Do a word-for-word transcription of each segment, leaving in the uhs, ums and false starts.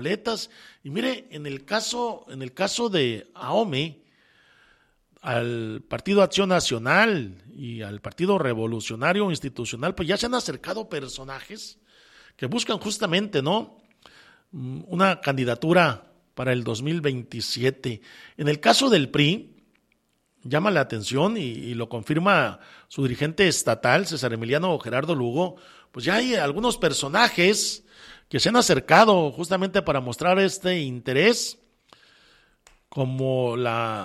boletas. Y mire, en el caso, en el caso de Ahome, al Partido Acción Nacional y al Partido Revolucionario Institucional, pues ya se han acercado personajes que buscan justamente, ¿no?, una candidatura para el dos mil veintisiete. En el caso del P R I, llama la atención y, y lo confirma su dirigente estatal, César Emiliano Gerardo Lugo, pues ya hay algunos personajes que se han acercado justamente para mostrar este interés, como la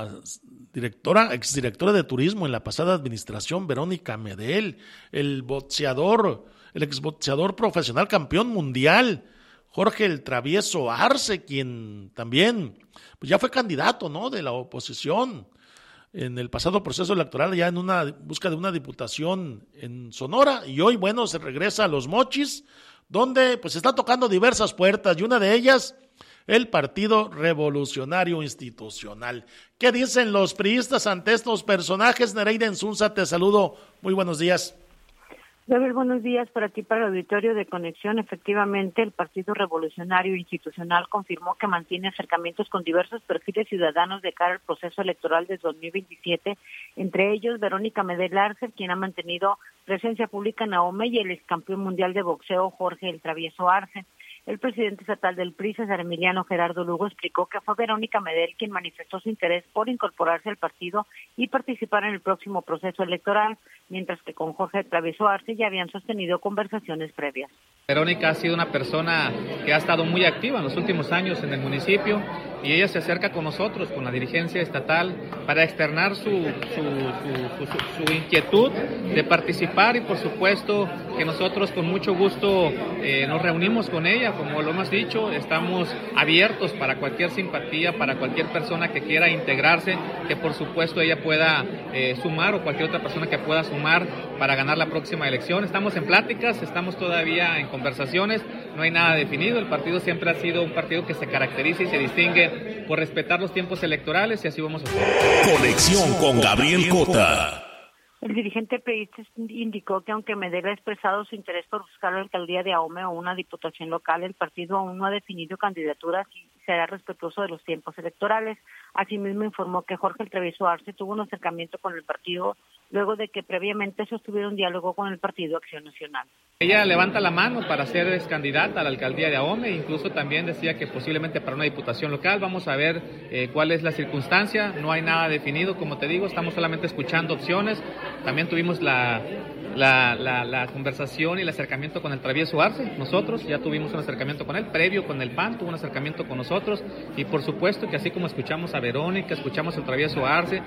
directora, exdirectora de turismo en la pasada administración, Verónica Medel, el boxeador, el exboxeador profesional campeón mundial, Jorge el Travieso Arce, quien también pues ya fue candidato, ¿no?, de la oposición en el pasado proceso electoral, ya en una busca de una diputación en Sonora, y hoy, bueno, se regresa a Los Mochis, donde pues está tocando diversas puertas, y una de ellas, el Partido Revolucionario Institucional. ¿Qué dicen los priistas ante estos personajes? Nereida Insunza, te saludo, muy buenos días. Gabriel, buenos días para ti, para el auditorio de Conexión. Efectivamente, el Partido Revolucionario Institucional confirmó que mantiene acercamientos con diversos perfiles ciudadanos de cara al proceso electoral de dos mil veintisiete, entre ellos Verónica Medel Arce, quien ha mantenido presencia pública en Ahome, y el ex campeón mundial de boxeo Jorge el Travieso Arce. El presidente estatal del P R I, César Emiliano Gerardo Lugo, explicó que fue Verónica Medel quien manifestó su interés por incorporarse al partido y participar en el próximo proceso electoral, mientras que con Jorge Travieso Arce ya habían sostenido conversaciones previas. Verónica ha sido una persona que ha estado muy activa en los últimos años en el municipio, y ella se acerca con nosotros, con la dirigencia estatal, para externar su, su, su, su, su inquietud de participar, y por supuesto que nosotros con mucho gusto eh, nos reunimos con ella. Como lo hemos dicho, estamos abiertos para cualquier simpatía, para cualquier persona que quiera integrarse, que por supuesto ella pueda eh, sumar, o cualquier otra persona que pueda sumar para ganar la próxima elección. Estamos en pláticas, estamos todavía en conversaciones, no hay nada definido. El partido siempre ha sido un partido que se caracteriza y se distingue por respetar los tiempos electorales, y así vamos a hacer. Conexión con Gabriel Cota. El dirigente priista indicó que aunque Medel ha expresado su interés por buscar la alcaldía de Ahome o una diputación local, el partido aún no ha definido candidaturas y será respetuoso de los tiempos electorales. Asimismo, informó que Jorge el Travieso Arce tuvo un acercamiento con el partido luego de que previamente sostuviera un diálogo con el Partido Acción Nacional. Ella levanta la mano para ser candidata a la alcaldía de Ahome, incluso también decía que posiblemente para una diputación local. Vamos a ver eh, cuál es la circunstancia, no hay nada definido, como te digo, estamos solamente escuchando opciones. También tuvimos la, la, la, la conversación y el acercamiento con el Travieso Arce, nosotros ya tuvimos un acercamiento con él, previo con el P A N, tuvo un acercamiento con nosotros, y por supuesto que así como escuchamos a Verónica, escuchamos al Travieso Arce.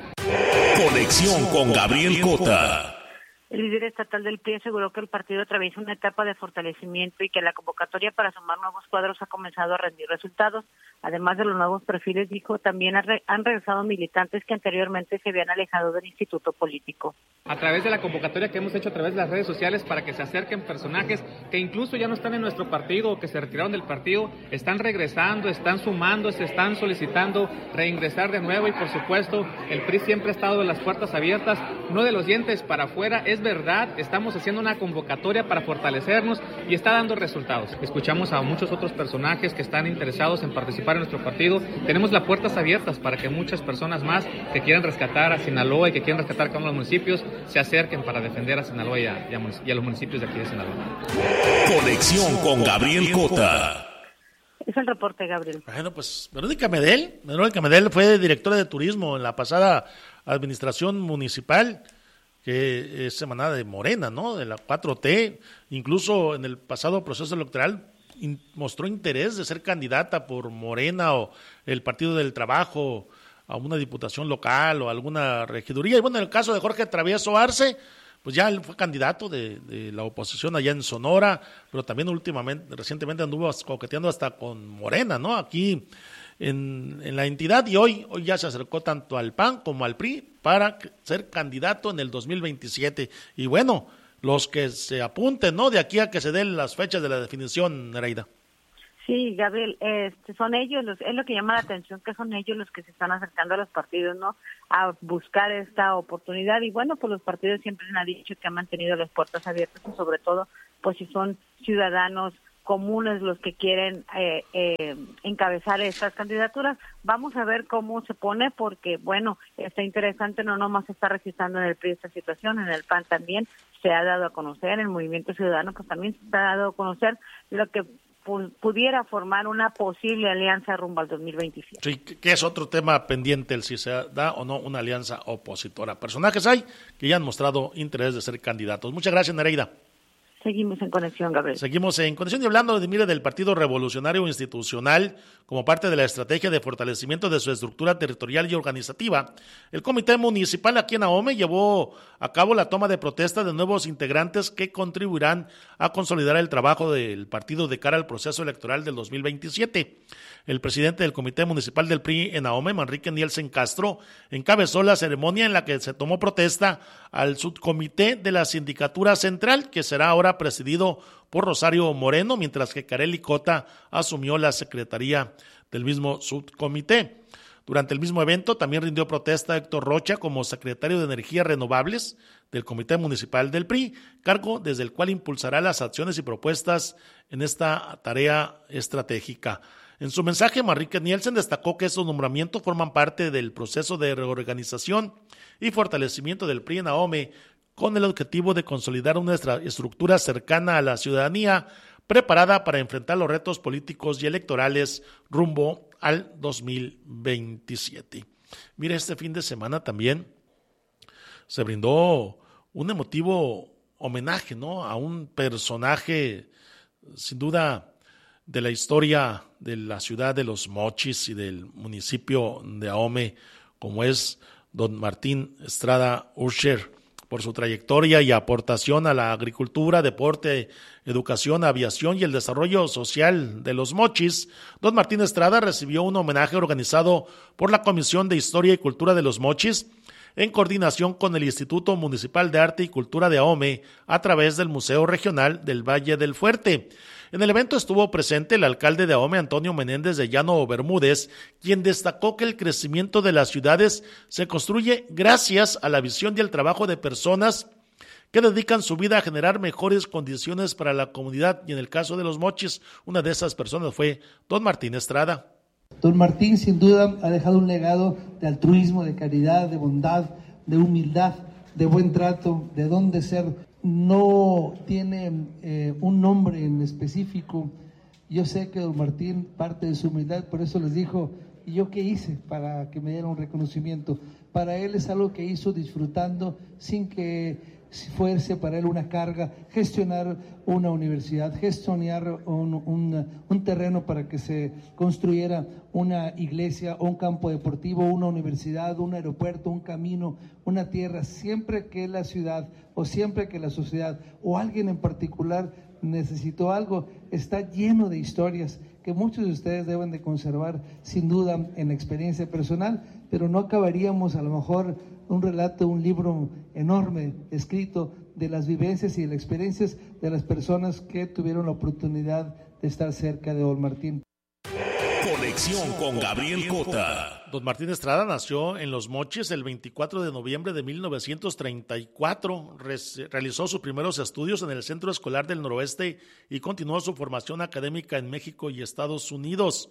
Conexión con Gabriel Cota. El líder estatal del P R I aseguró que el partido atraviesa una etapa de fortalecimiento y que la convocatoria para sumar nuevos cuadros ha comenzado a rendir resultados. Además de los nuevos perfiles, dijo, también han regresado militantes que anteriormente se habían alejado del instituto político. A través de la convocatoria que hemos hecho a través de las redes sociales para que se acerquen personajes que incluso ya no están en nuestro partido o que se retiraron del partido, están regresando, están sumándose, están solicitando reingresar de nuevo, y por supuesto el P R I siempre ha estado de las puertas abiertas, no de los dientes para afuera. Es verdad, estamos haciendo una convocatoria para fortalecernos y está dando resultados. Escuchamos a muchos otros personajes que están interesados en participar en nuestro partido. Tenemos las puertas abiertas para que muchas personas más que quieran rescatar a Sinaloa y que quieran rescatar cada uno de los municipios se acerquen para defender a Sinaloa y a, y a los municipios de aquí de Sinaloa. Conexión con Gabriel Cota. Es el reporte, Gabriel. Bueno, pues Verónica Medel, Verónica Medel fue directora de turismo en la pasada administración municipal, que es emanada de Morena, ¿no?, de la cuatro T, incluso en el pasado proceso electoral in, mostró interés de ser candidata por Morena o el Partido del Trabajo a una diputación local o alguna regiduría. Y bueno, en el caso de Jorge Travieso Arce, pues ya él fue candidato de, de la oposición allá en Sonora, pero también últimamente, recientemente anduvo coqueteando hasta con Morena, ¿no?, aquí en, en la entidad, y hoy, hoy ya se acercó tanto al P A N como al P R I para ser candidato en el dos mil veintisiete. Y bueno, los que se apunten, ¿no?, de aquí a que se den las fechas de la definición, Nereida. Sí, Gabriel, este, son ellos, los, es lo que llama la atención, que son ellos los que se están acercando a los partidos, ¿no?, a buscar esta oportunidad. Y bueno, pues los partidos siempre han dicho que han mantenido las puertas abiertas, y sobre todo, pues si son ciudadanos comunes los que quieren eh, eh, encabezar estas candidaturas. Vamos a ver cómo se pone, porque, bueno, está interesante, no nomás se está registrando en el P R I esta situación, en el P A N también se ha dado a conocer, en el Movimiento Ciudadano pues también se ha dado a conocer lo que pu- pudiera formar una posible alianza rumbo al dos mil veintisiete. Sí, que es otro tema pendiente, el si se da o no una alianza opositora. Personajes hay que ya han mostrado interés de ser candidatos. Muchas gracias, Nereida. Seguimos en conexión, Gabriel. Seguimos en conexión y hablando de, mire, del Partido Revolucionario Institucional como parte de la estrategia de fortalecimiento de su estructura territorial y organizativa. El Comité Municipal aquí en Ahome llevó a cabo la toma de protesta de nuevos integrantes que contribuirán a consolidar el trabajo del partido de cara al proceso electoral del dos mil veintisiete. El presidente del Comité Municipal del P R I en Ahome, Manrique Nielsen Castro, encabezó la ceremonia en la que se tomó protesta al subcomité de la Sindicatura Central, que será ahora presidido por Rosario Moreno, mientras que Kareli Cota asumió la secretaría del mismo subcomité. Durante el mismo evento también rindió protesta Héctor Rocha como secretario de Energías Renovables del Comité Municipal del P R I, cargo desde el cual impulsará las acciones y propuestas en esta tarea estratégica. En su mensaje, Manrique Nielsen destacó que estos nombramientos forman parte del proceso de reorganización y fortalecimiento del P R I en Ahome, con el objetivo de consolidar una estructura cercana a la ciudadanía, preparada para enfrentar los retos políticos y electorales rumbo al dos mil veintisiete. Mire, este fin de semana también se brindó un emotivo homenaje, ¿no?, a un personaje, sin duda, de la historia de la ciudad de Los Mochis y del municipio de Ahome, como es don Martín Estrada Urscher, por su trayectoria y aportación a la agricultura, deporte, educación, aviación y el desarrollo social de Los Mochis. Don Martín Estrada recibió un homenaje organizado por la Comisión de Historia y Cultura de Los Mochis, en coordinación con el Instituto Municipal de Arte y Cultura de Ahome, a través del Museo Regional del Valle del Fuerte. En el evento estuvo presente el alcalde de Ahome, Antonio Menéndez de Llano Bermúdez, quien destacó que el crecimiento de las ciudades se construye gracias a la visión y el trabajo de personas que dedican su vida a generar mejores condiciones para la comunidad, y en el caso de Los Mochis, una de esas personas fue don Martín Estrada. Don Martín sin duda ha dejado un legado de altruismo, de caridad, de bondad, de humildad, de buen trato, de don de ser. No tiene eh, un nombre en específico. Yo sé que don Martín parte de su humildad, por eso les dijo, ¿y yo qué hice para que me dieran un reconocimiento? Para él es algo que hizo disfrutando, sin que fuese para él una carga, gestionar una universidad, gestionar un, un, un terreno para que se construyera una iglesia, un campo deportivo, una universidad, un aeropuerto, un camino, una tierra. Siempre que la ciudad o siempre que la sociedad o alguien en particular necesitó algo, está lleno de historias que muchos de ustedes deben de conservar sin duda en la experiencia personal, pero no acabaríamos a lo mejor un relato, un libro enorme escrito de las vivencias y de las experiencias de las personas que tuvieron la oportunidad de estar cerca de don Martín. Conexión con Gabriel Cota. Don Martín Estrada nació en Los Mochis el veinticuatro de noviembre de mil novecientos treinta y cuatro. Re- realizó sus primeros estudios en el Centro Escolar del Noroeste y continuó su formación académica en México y Estados Unidos.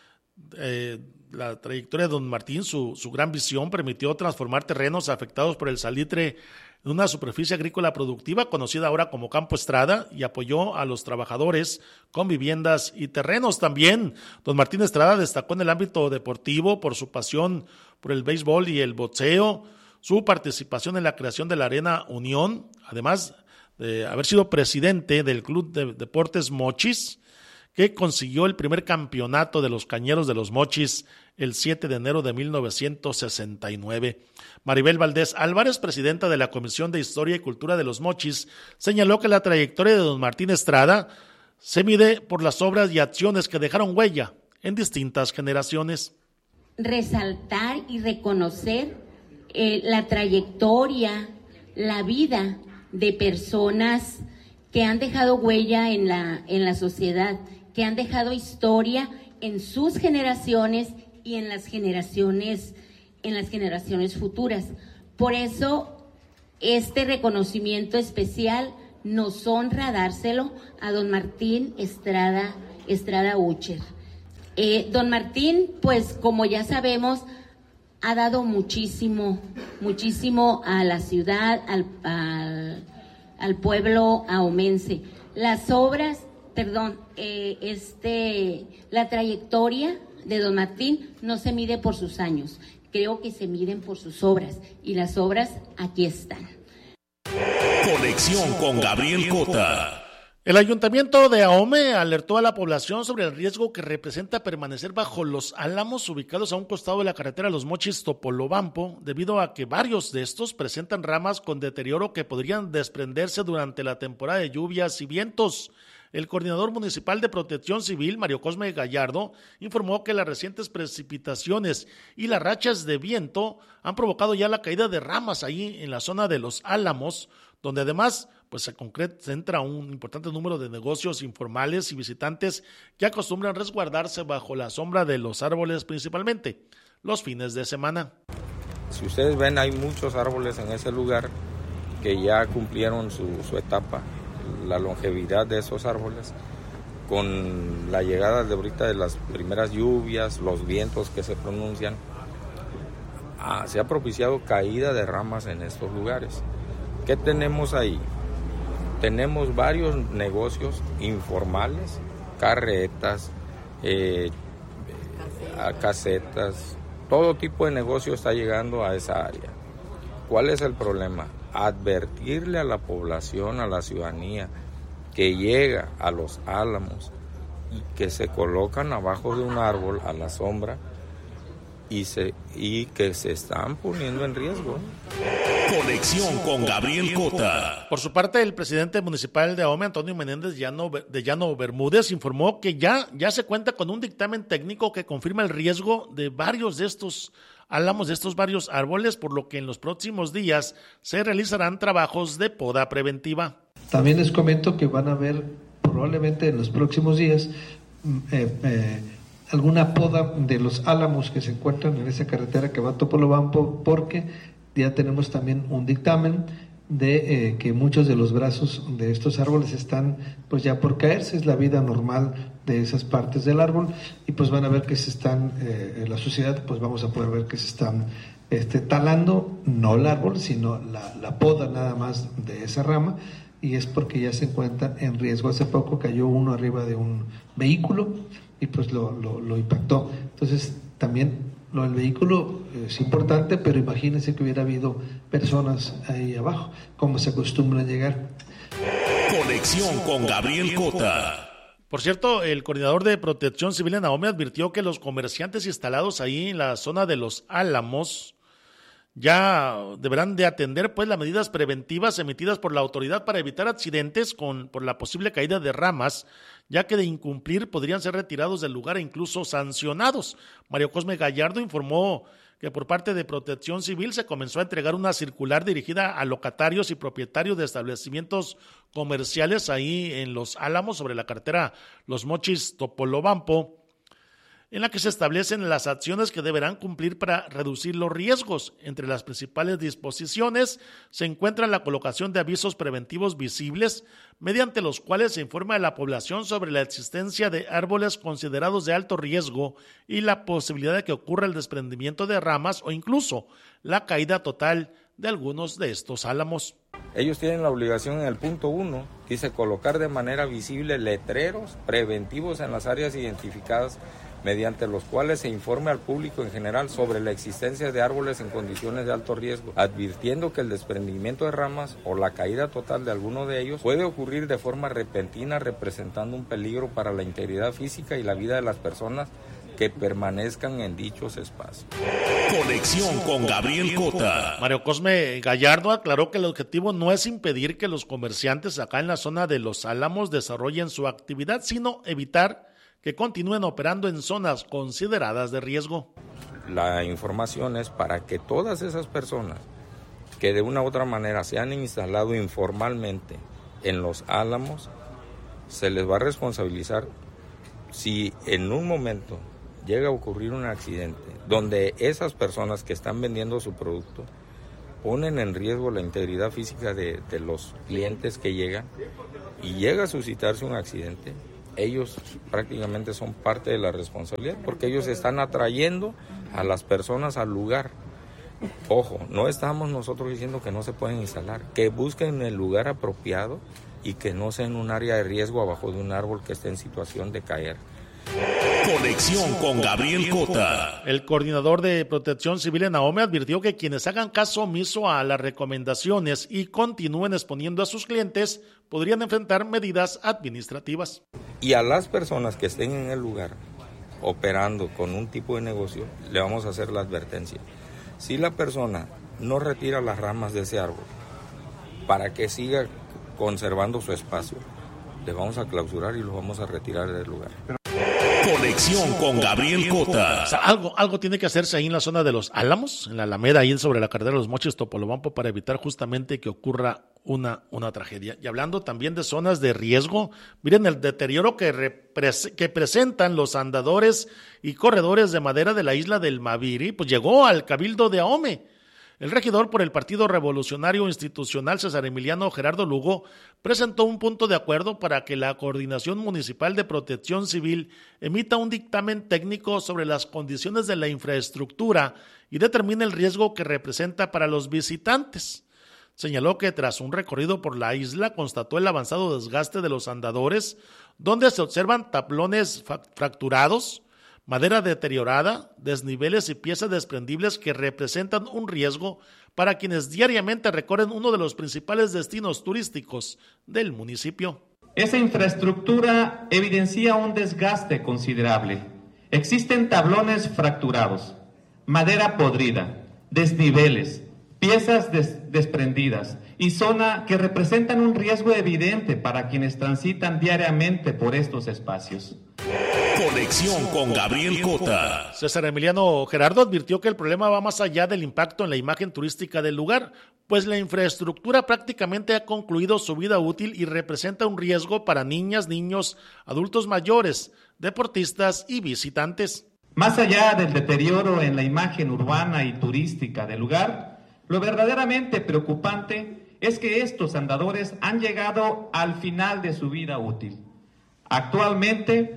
Eh, la trayectoria de don Martín, su, su gran visión permitió transformar terrenos afectados por el salitre en una superficie agrícola productiva conocida ahora como Campo Estrada, y apoyó a los trabajadores con viviendas y terrenos. También don Martín Estrada destacó en el ámbito deportivo por su pasión por el béisbol y el boxeo, su participación en la creación de la Arena Unión, además de haber sido presidente del Club de Deportes Mochis, que consiguió el primer campeonato de los Cañeros de Los Mochis el siete de enero de mil novecientos sesenta y nueve. Maribel Valdés Álvarez, presidenta de la Comisión de Historia y Cultura de Los Mochis, señaló que la trayectoria de don Martín Estrada se mide por las obras y acciones que dejaron huella en distintas generaciones. Resaltar y reconocer eh, la trayectoria, la vida de personas que han dejado huella en la, en la sociedad, que han dejado historia en sus generaciones y en las generaciones, en las generaciones futuras. Por eso, este reconocimiento especial nos honra dárselo a don Martín Estrada, Estrada Ucher. Eh, don Martín, pues como ya sabemos, ha dado muchísimo, muchísimo a la ciudad, al, al, al pueblo ahomense. Las obras, perdón, eh, este, la trayectoria de don Martín no se mide por sus años, creo que se miden por sus obras, y las obras aquí están. Conexión con Gabriel Cota. El Ayuntamiento de Ahome alertó a la población sobre el riesgo que representa permanecer bajo los álamos ubicados a un costado de la carretera Los Mochis-Topolobampo, debido a que varios de estos presentan ramas con deterioro que podrían desprenderse durante la temporada de lluvias y vientos. El coordinador municipal de Protección Civil, Mario Cosme Gallardo, informó que las recientes precipitaciones y las rachas de viento han provocado ya la caída de ramas ahí en la zona de Los Álamos, donde además pues se concentra un importante número de negocios informales y visitantes que acostumbran resguardarse bajo la sombra de los árboles, principalmente los fines de semana. Si ustedes ven, hay muchos árboles en ese lugar que ya cumplieron su, su etapa. La longevidad de esos árboles, con la llegada de ahorita de las primeras lluvias, los vientos que se pronuncian, ah, se ha propiciado caída de ramas en estos lugares. ¿Qué tenemos ahí? Tenemos varios negocios informales, carretas, eh, casetas, todo tipo de negocio está llegando a esa área. ¿Cuál es el problema? Advertirle a la población, a la ciudadanía, que llega a Los Álamos y que se colocan abajo de un árbol a la sombra y, se, y que se están poniendo en riesgo. Conexión con Gabriel Cota. Por su parte, el presidente municipal de Ahome, Antonio Menéndez Llano, de Llano Bermúdez, informó que ya, ya se cuenta con un dictamen técnico que confirma el riesgo de varios de estos álamos, de estos varios árboles, por lo que en los próximos días se realizarán trabajos de poda preventiva. También les comento que van a haber probablemente en los próximos días eh, eh, alguna poda de los álamos que se encuentran en esa carretera que va a Topolobampo, porque ya tenemos también un dictamen de eh, que muchos de los brazos de estos árboles están pues ya por caerse, es la vida normal de esas partes del árbol, y pues van a ver que se están, eh, en la sociedad pues vamos a poder ver que se están este, talando, no el árbol, sino la, la poda nada más de esa rama, y es porque ya se encuentra en riesgo. Hace poco cayó uno arriba de un vehículo y pues lo, lo, lo impactó. Entonces también lo del vehículo es importante, pero imagínense que hubiera habido personas ahí abajo, como se acostumbra a llegar. Conexión con Gabriel Cota. Por cierto, el coordinador de Protección Civil en Ahome advirtió que los comerciantes instalados ahí en la zona de Los Álamos ya deberán de atender pues las medidas preventivas emitidas por la autoridad para evitar accidentes con por la posible caída de ramas, ya que de incumplir podrían ser retirados del lugar e incluso sancionados. Mario Cosme Gallardo informó que por parte de Protección Civil se comenzó a entregar una circular dirigida a locatarios y propietarios de establecimientos comerciales ahí en Los Álamos, sobre la carretera Los Mochis Topolobampo, en la que se establecen las acciones que deberán cumplir para reducir los riesgos. Entre las principales disposiciones se encuentra la colocación de avisos preventivos visibles, mediante los cuales se informa a la población sobre la existencia de árboles considerados de alto riesgo y la posibilidad de que ocurra el desprendimiento de ramas o incluso la caída total de algunos de estos álamos. Ellos tienen la obligación en el punto uno, dice colocar de manera visible letreros preventivos en las áreas identificadas, mediante los cuales se informe al público en general sobre la existencia de árboles en condiciones de alto riesgo, advirtiendo que el desprendimiento de ramas o la caída total de alguno de ellos puede ocurrir de forma repentina, representando un peligro para la integridad física y la vida de las personas que permanezcan en dichos espacios. Conexión con Gabriel Cota. Mario Cosme Gallardo aclaró que el objetivo no es impedir que los comerciantes acá en la zona de Los Álamos desarrollen su actividad, sino evitar que continúen operando en zonas consideradas de riesgo. La información es para que todas esas personas que de una u otra manera se han instalado informalmente en Los Álamos, se les va a responsabilizar si en un momento llega a ocurrir un accidente donde esas personas que están vendiendo su producto ponen en riesgo la integridad física de, de los clientes que llegan y llega a suscitarse un accidente, ellos prácticamente son parte de la responsabilidad porque ellos están atrayendo a las personas al lugar. Ojo, no estamos nosotros diciendo que no se pueden instalar, que busquen el lugar apropiado y que no sea en un área de riesgo abajo de un árbol que esté en situación de caer. Conexión con Gabriel Cota. El coordinador de Protección Civil en Ahome advirtió que quienes hagan caso omiso a las recomendaciones y continúen exponiendo a sus clientes podrían enfrentar medidas administrativas. Y a las personas que estén en el lugar operando con un tipo de negocio, le vamos a hacer la advertencia. Si la persona no retira las ramas de ese árbol para que siga conservando su espacio, le vamos a clausurar y lo vamos a retirar del lugar. Conexión con Gabriel Cota. O sea, algo, algo tiene que hacerse ahí en la zona de los Álamos, en la Alameda, ahí sobre la carretera de los Mochis, Topolobampo, para evitar justamente que ocurra una, una tragedia. Y hablando también de zonas de riesgo, miren el deterioro que, repre- que presentan los andadores y corredores de madera de la isla del Maviri, pues llegó al Cabildo de Ahome. El regidor por el Partido Revolucionario Institucional, César Emiliano Gerardo Lugo, presentó un punto de acuerdo para que la Coordinación Municipal de Protección Civil emita un dictamen técnico sobre las condiciones de la infraestructura y determine el riesgo que representa para los visitantes. Señaló que tras un recorrido por la isla constató el avanzado desgaste de los andadores, donde se observan tablones fracturados, madera deteriorada, desniveles y piezas desprendibles que representan un riesgo para quienes diariamente recorren uno de los principales destinos turísticos del municipio. Esa infraestructura evidencia un desgaste considerable. Existen tablones fracturados, madera podrida, desniveles, piezas des- desprendidas y zona que representan un riesgo evidente para quienes transitan diariamente por estos espacios. Conexión con Gabriel Cota. César Emiliano Gerardo advirtió que el problema va más allá del impacto en la imagen turística del lugar, pues la infraestructura prácticamente ha concluido su vida útil y representa un riesgo para niñas, niños, adultos mayores, deportistas y visitantes. Más allá del deterioro en la imagen urbana y turística del lugar, lo verdaderamente preocupante es que estos andadores han llegado al final de su vida útil. Actualmente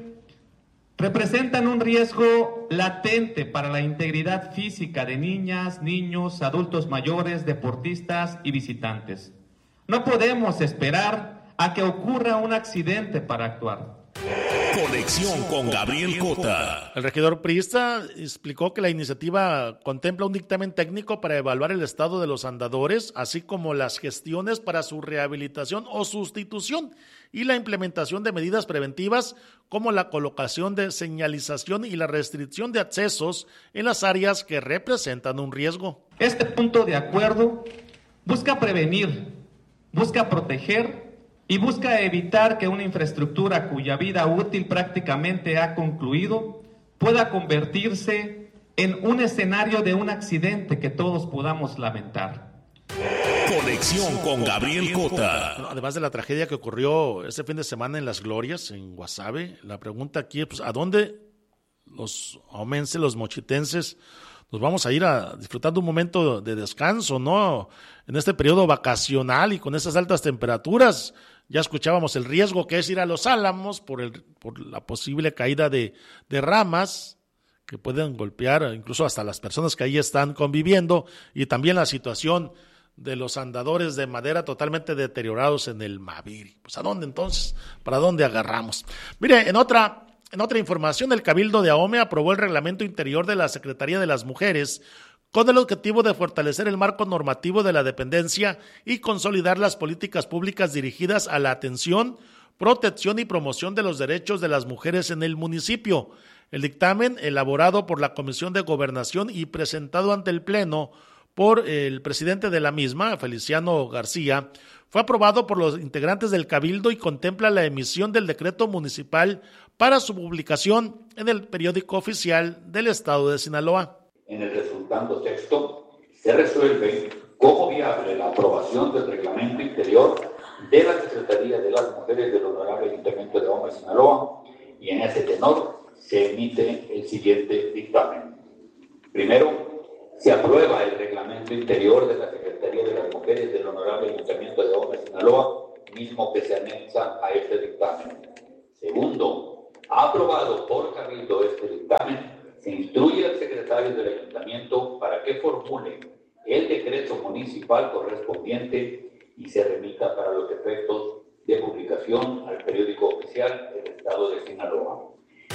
representan un riesgo latente para la integridad física de niñas, niños, adultos mayores, deportistas y visitantes. No podemos esperar a que ocurra un accidente para actuar. Conexión con Gabriel Cota. El regidor priista explicó que la iniciativa contempla un dictamen técnico para evaluar el estado de los andadores, así como las gestiones para su rehabilitación o sustitución y la implementación de medidas preventivas como la colocación de señalización y la restricción de accesos en las áreas que representan un riesgo. Este punto de acuerdo busca prevenir, busca proteger y busca evitar que una infraestructura cuya vida útil prácticamente ha concluido pueda convertirse en un escenario de un accidente que todos podamos lamentar. Conexión con Gabriel Cota. Además de la tragedia que ocurrió este fin de semana en Las Glorias, en Guasave, la pregunta aquí es, pues, ¿a dónde los ahumenses, los mochitenses, nos vamos a ir a disfrutar de un momento de descanso, ¿no? En este periodo vacacional y con esas altas temperaturas. Ya escuchábamos el riesgo que es ir a Los Álamos por, el, por la posible caída de, de ramas que pueden golpear incluso hasta las personas que ahí están conviviendo, y también la situación de los andadores de madera totalmente deteriorados en el Maviri. Pues ¿a dónde entonces? ¿Para dónde agarramos? Mire, en otra, en otra información, el Cabildo de Ahome aprobó el reglamento interior de la Secretaría de las Mujeres con el objetivo de fortalecer el marco normativo de la dependencia y consolidar las políticas públicas dirigidas a la atención, protección y promoción de los derechos de las mujeres en el municipio. El dictamen, elaborado por la Comisión de Gobernación y presentado ante el Pleno por el presidente de la misma, Feliciano García, fue aprobado por los integrantes del Cabildo y contempla la emisión del decreto municipal para su publicación en el periódico oficial del Estado de Sinaloa. En el resultante texto se resuelve como viable la aprobación del reglamento interior de la Secretaría de las Mujeres del Honorable Ayuntamiento de Ahome, Sinaloa, y en ese tenor se emite el siguiente dictamen. Primero, Se aprueba el reglamento interior de la Secretaría de las Mujeres del Honorable Ayuntamiento de Ahome, Sinaloa, mismo que se anexa a este dictamen. Segundo, aprobado por Cabildo este dictamen, se instruye al secretario del Ayuntamiento para que formule el decreto municipal correspondiente y se remita para los efectos de publicación al periódico oficial del Estado de Sinaloa.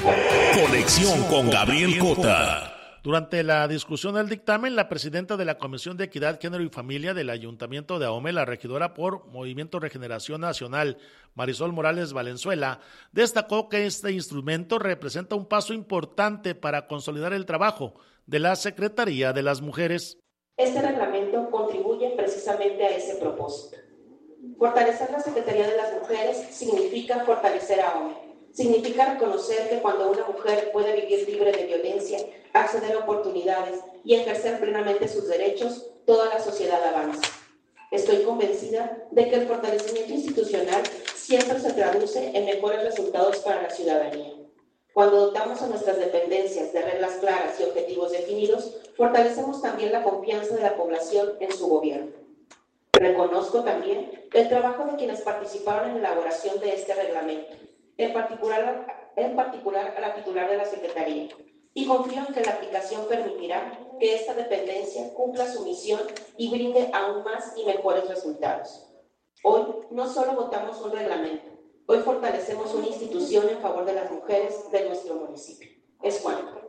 Conexión con Gabriel Cota. Durante la discusión del dictamen, la presidenta de la Comisión de Equidad, Género y Familia del Ayuntamiento de Ahome, la regidora por Movimiento Regeneración Nacional, Marisol Morales Valenzuela, destacó que este instrumento representa un paso importante para consolidar el trabajo de la Secretaría de las Mujeres. Este reglamento contribuye precisamente a ese propósito. Fortalecer la Secretaría de las Mujeres significa fortalecer a Ahome. Significa reconocer que cuando una mujer puede vivir libre de violencia, acceder a oportunidades y ejercer plenamente sus derechos, toda la sociedad avanza. Estoy convencida de que el fortalecimiento institucional siempre se traduce en mejores resultados para la ciudadanía. Cuando dotamos a nuestras dependencias de reglas claras y objetivos definidos, fortalecemos también la confianza de la población en su gobierno. Reconozco también el trabajo de quienes participaron en la elaboración de este reglamento, en particular, en particular a la titular de la Secretaría, y confío en que la aplicación permitirá que esta dependencia cumpla su misión y brinde aún más y mejores resultados. Hoy no solo votamos un reglamento, hoy fortalecemos una institución en favor de las mujeres de nuestro municipio. Es cuanto.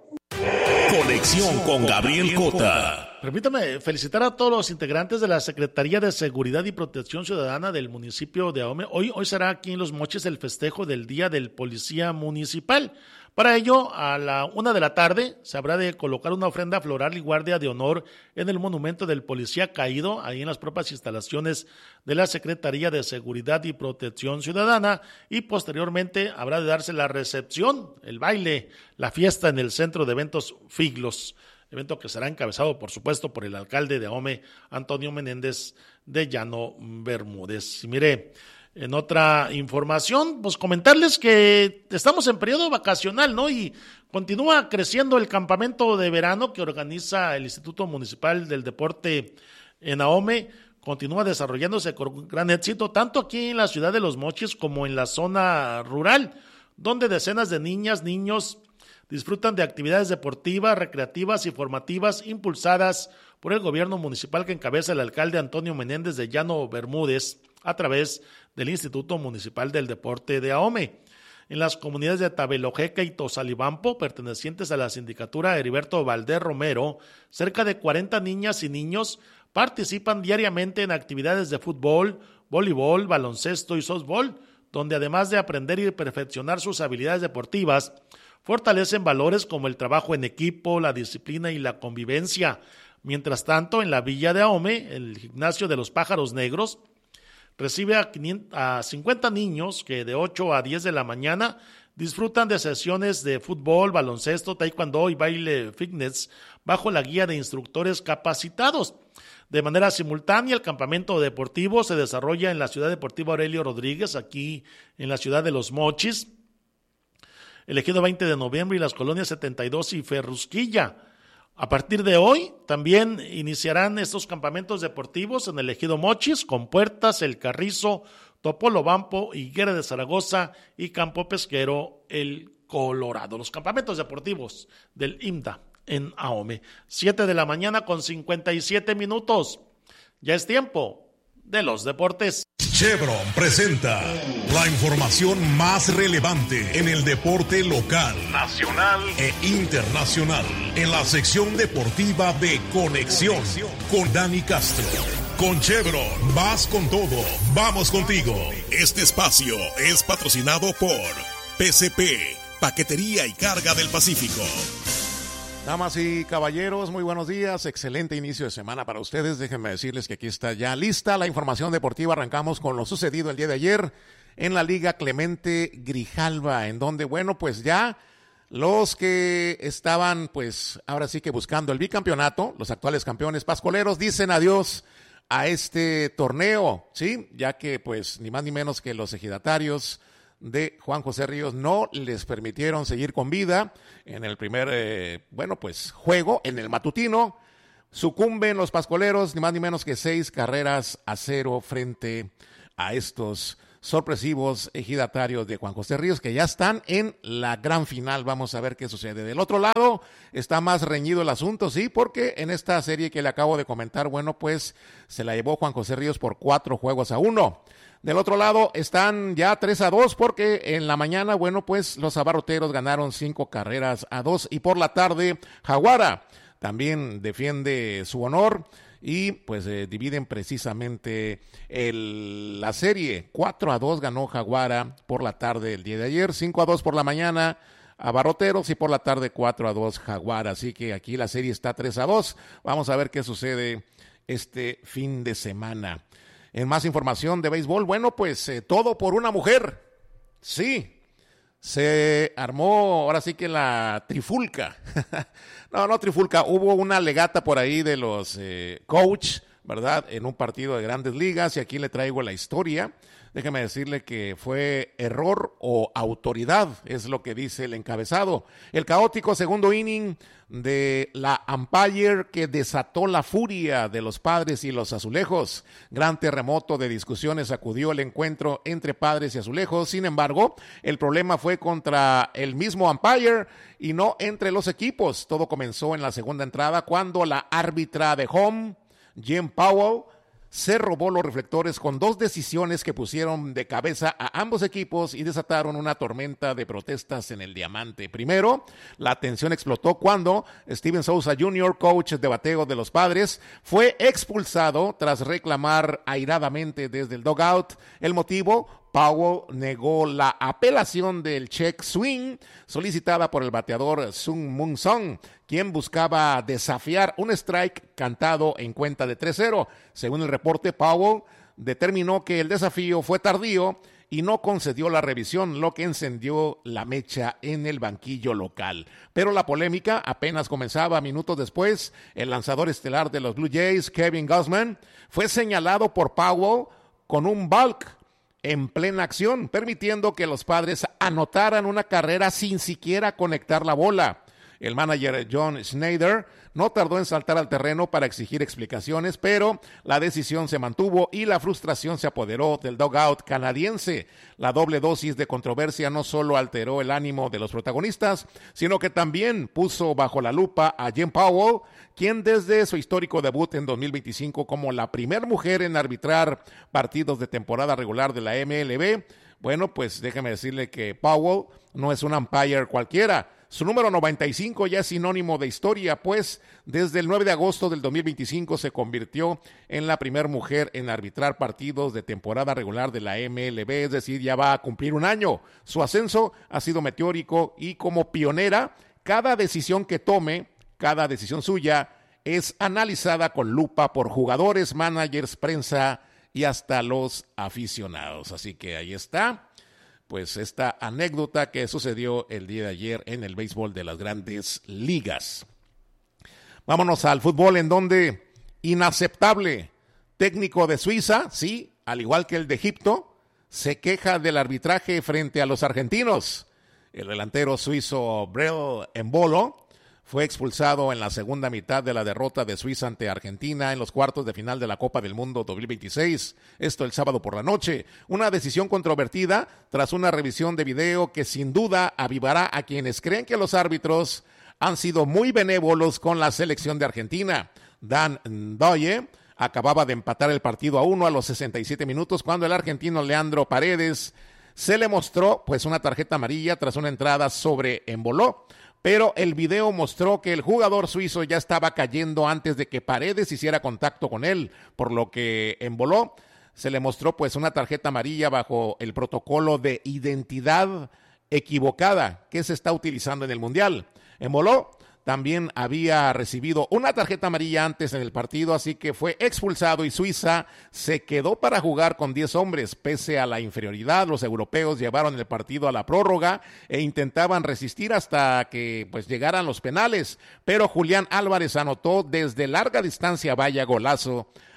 Conexión con Gabriel Cota. Permítame felicitar a todos los integrantes de la Secretaría de Seguridad y Protección Ciudadana del municipio de Ahome. Hoy, hoy será aquí en Los Mochis el festejo del Día del Policía Municipal. Para ello, a la una de la tarde se habrá de colocar una ofrenda floral y guardia de honor en el monumento del policía caído, ahí en las propias instalaciones de la Secretaría de Seguridad y Protección Ciudadana, y posteriormente habrá de darse la recepción, el baile, la fiesta en el Centro de Eventos Figlos, evento que será encabezado, por supuesto, por el alcalde de Ahome, Antonio Menéndez de Llano Bermúdez. Y mire, en otra información, pues comentarles que estamos en periodo vacacional, ¿no? Y continúa creciendo el campamento de verano que organiza el Instituto Municipal del Deporte en Ahome. Continúa desarrollándose con gran éxito, tanto aquí en la ciudad de Los Mochis como en la zona rural, donde decenas de niñas, niños disfrutan de actividades deportivas, recreativas y formativas impulsadas por el gobierno municipal que encabeza el alcalde Antonio Menéndez de Llano Bermúdez a través del Instituto Municipal del Deporte de Ahome. En las comunidades de Tabelojeca y Tozalibampo, pertenecientes a la sindicatura Heriberto Valdés Romero, cerca de cuarenta niñas y niños participan diariamente en actividades de fútbol, voleibol, baloncesto y softball, donde además de aprender y perfeccionar sus habilidades deportivas, fortalecen valores como el trabajo en equipo, la disciplina y la convivencia. Mientras tanto, en la villa de Ahome, el gimnasio de los Pájaros Negros recibe a, quinientos, a cincuenta niños que de ocho a diez de la mañana disfrutan de sesiones de fútbol, baloncesto, taekwondo y baile fitness bajo la guía de instructores capacitados. De manera simultánea, el campamento deportivo se desarrolla en la Ciudad Deportiva Aurelio Rodríguez, aquí en la ciudad de Los Mochis, el Ejido veinte de noviembre y las colonias setenta y dos y Ferrusquilla. A partir de hoy también iniciarán estos campamentos deportivos en el Ejido Mochis, Compuertas, El Carrizo, Topolobampo, Higuera de Zaragoza y Campo Pesquero, El Colorado. Los campamentos deportivos del I M D A en Ahome. Siete de la mañana con cincuenta y siete minutos. Ya es tiempo de los deportes. Chevron presenta la información más relevante en el deporte local, nacional e internacional, en la sección deportiva de Conexión con Dani Castro. Con Chevron, vas con todo, vamos contigo. Este espacio es patrocinado por P C P, Paquetería y Carga del Pacífico. Damas y caballeros, muy buenos días, excelente inicio de semana para ustedes. Déjenme decirles que aquí está ya lista la información deportiva. Arrancamos con lo sucedido el día de ayer en la Liga Clemente Grijalva, en donde, bueno, pues ya los que estaban, pues ahora sí que buscando el bicampeonato, los actuales campeones pascoleros, dicen adiós a este torneo, ¿sí? Ya que, pues, ni más ni menos que los ejidatarios de Juan José Ríos no les permitieron seguir con vida en el primer, eh, bueno, pues juego, en el matutino. sucumben los pascoleros, ni más ni menos que seis carreras a cero frente a estos sorpresivos ejidatarios de Juan José Ríos, que ya están en la gran final. Vamos a ver qué sucede. Del otro lado está más reñido el asunto, sí, porque en esta serie que le acabo de comentar, bueno, pues se la llevó Juan José Ríos por cuatro juegos a uno. Del otro lado están ya tres a dos, porque en la mañana, bueno, pues los abarroteros ganaron cinco carreras a dos, y por la tarde Jaguara también defiende su honor y pues eh, dividen precisamente el, la serie. cuatro a dos ganó Jaguara por la tarde el día de ayer, cinco a dos por la mañana Abarroteros y por la tarde cuatro a dos Jaguara. Así que aquí la serie está tres a dos. Vamos a ver qué sucede este fin de semana. En más información de béisbol, bueno, pues eh, todo por una mujer. Sí, se armó ahora sí que la trifulca. no, no trifulca, hubo una legata por ahí de los eh, coach, ¿verdad? En un partido de Grandes Ligas, y aquí le traigo la historia. Déjeme decirle que fue error o autoridad, es lo que dice el encabezado. El caótico segundo inning de la umpire que desató la furia de los Padres y los Azulejos. Gran terremoto de discusiones sacudió el encuentro entre Padres y Azulejos. Sin embargo, el problema fue contra el mismo umpire y no entre los equipos. Todo comenzó en la segunda entrada cuando la árbitra de home, Jim Powell, se robó los reflectores con dos decisiones que pusieron de cabeza a ambos equipos y desataron una tormenta de protestas en el Diamante. Primero, la tensión explotó cuando Steven Souza junior, coach de bateo de los Padres, fue expulsado tras reclamar airadamente desde el dugout. El motivo: Powell negó la apelación del check swing solicitada por el bateador Sung Moon Song, quien buscaba desafiar un strike cantado en cuenta de tres cero. Según el reporte, Powell determinó que el desafío fue tardío y no concedió la revisión, lo que encendió la mecha en el banquillo local. Pero la polémica apenas comenzaba. Minutos después, el lanzador estelar de los Blue Jays, Kevin Gausman, fue señalado por Powell con un balk en plena acción, permitiendo que los Padres anotaran una carrera sin siquiera conectar la bola. El manager John Schneider no tardó en saltar al terreno para exigir explicaciones, pero la decisión se mantuvo y la frustración se apoderó del dugout canadiense. La doble dosis de controversia no solo alteró el ánimo de los protagonistas, sino que también puso bajo la lupa a Jim Powell, quien desde su histórico debut en dos mil veinticinco como la primer mujer en arbitrar partidos de temporada regular de la M L B, bueno, pues déjeme decirle que Powell no es un umpire cualquiera. Su número noventa y cinco ya es sinónimo de historia, pues desde el nueve de agosto del dos mil veinticinco se convirtió en la primer mujer en arbitrar partidos de temporada regular de la M L B, es decir, ya va a cumplir un año. Su ascenso ha sido meteórico y como pionera, cada decisión que tome, cada decisión suya, es analizada con lupa por jugadores, managers, prensa y hasta los aficionados. Así que ahí está, pues esta anécdota que sucedió el día de ayer en el béisbol de las Grandes Ligas. Vámonos al fútbol, en donde inaceptable técnico de Suiza, sí, al igual que el de Egipto, se queja del arbitraje frente a los argentinos. El delantero suizo Brel Embolo fue expulsado en la segunda mitad de la derrota de Suiza ante Argentina en los cuartos de final de la Copa del Mundo dos mil veintiséis. Esto el sábado por la noche. Una decisión controvertida tras una revisión de video que sin duda avivará a quienes creen que los árbitros han sido muy benévolos con la selección de Argentina. Dan Ndoye acababa de empatar el partido a uno a los sesenta y siete minutos cuando el argentino Leandro Paredes se le mostró pues una tarjeta amarilla tras una entrada sobre Embolo. Pero el video mostró que el jugador suizo ya estaba cayendo antes de que Paredes hiciera contacto con él, por lo que Embolo se le mostró pues una tarjeta amarilla bajo el protocolo de identidad equivocada que se está utilizando en el Mundial. Embolo también había recibido una tarjeta amarilla antes en el partido, así que fue expulsado y Suiza se quedó para jugar con diez hombres. Pese a la inferioridad, los europeos llevaron el partido a la prórroga e intentaban resistir hasta que pues llegaran los penales, pero Julián Álvarez anotó desde larga distancia, vaya golazo,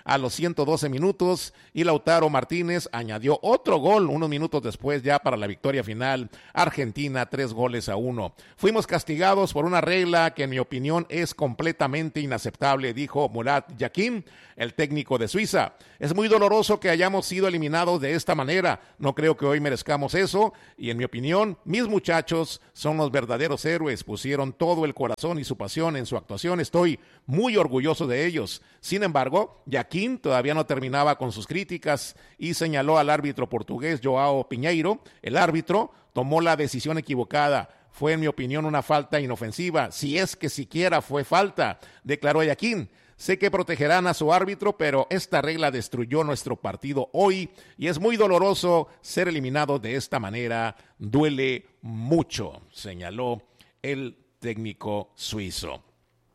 a los ciento doce minutos y Lautaro Martínez añadió otro gol unos minutos después ya para la victoria final. Argentina, tres goles a uno. Fuimos castigados por una regla que en mi opinión es completamente inaceptable, dijo Murat Yakin, el técnico de Suiza. Es muy doloroso que hayamos sido eliminados de esta manera. No creo que hoy merezcamos eso y en mi opinión, mis muchachos son los verdaderos héroes. Pusieron todo el corazón y su pasión en su actuación. Estoy muy orgulloso de ellos. Sin embargo, Yakin todavía no terminaba con sus críticas y señaló al árbitro portugués Joao Pinheiro. El árbitro tomó la decisión equivocada. Fue, en mi opinión, una falta inofensiva, si es que siquiera fue falta, declaró Yakin. Sé que protegerán a su árbitro, pero esta regla destruyó nuestro partido hoy y es muy doloroso ser eliminado de esta manera. Duele mucho, señaló el técnico suizo.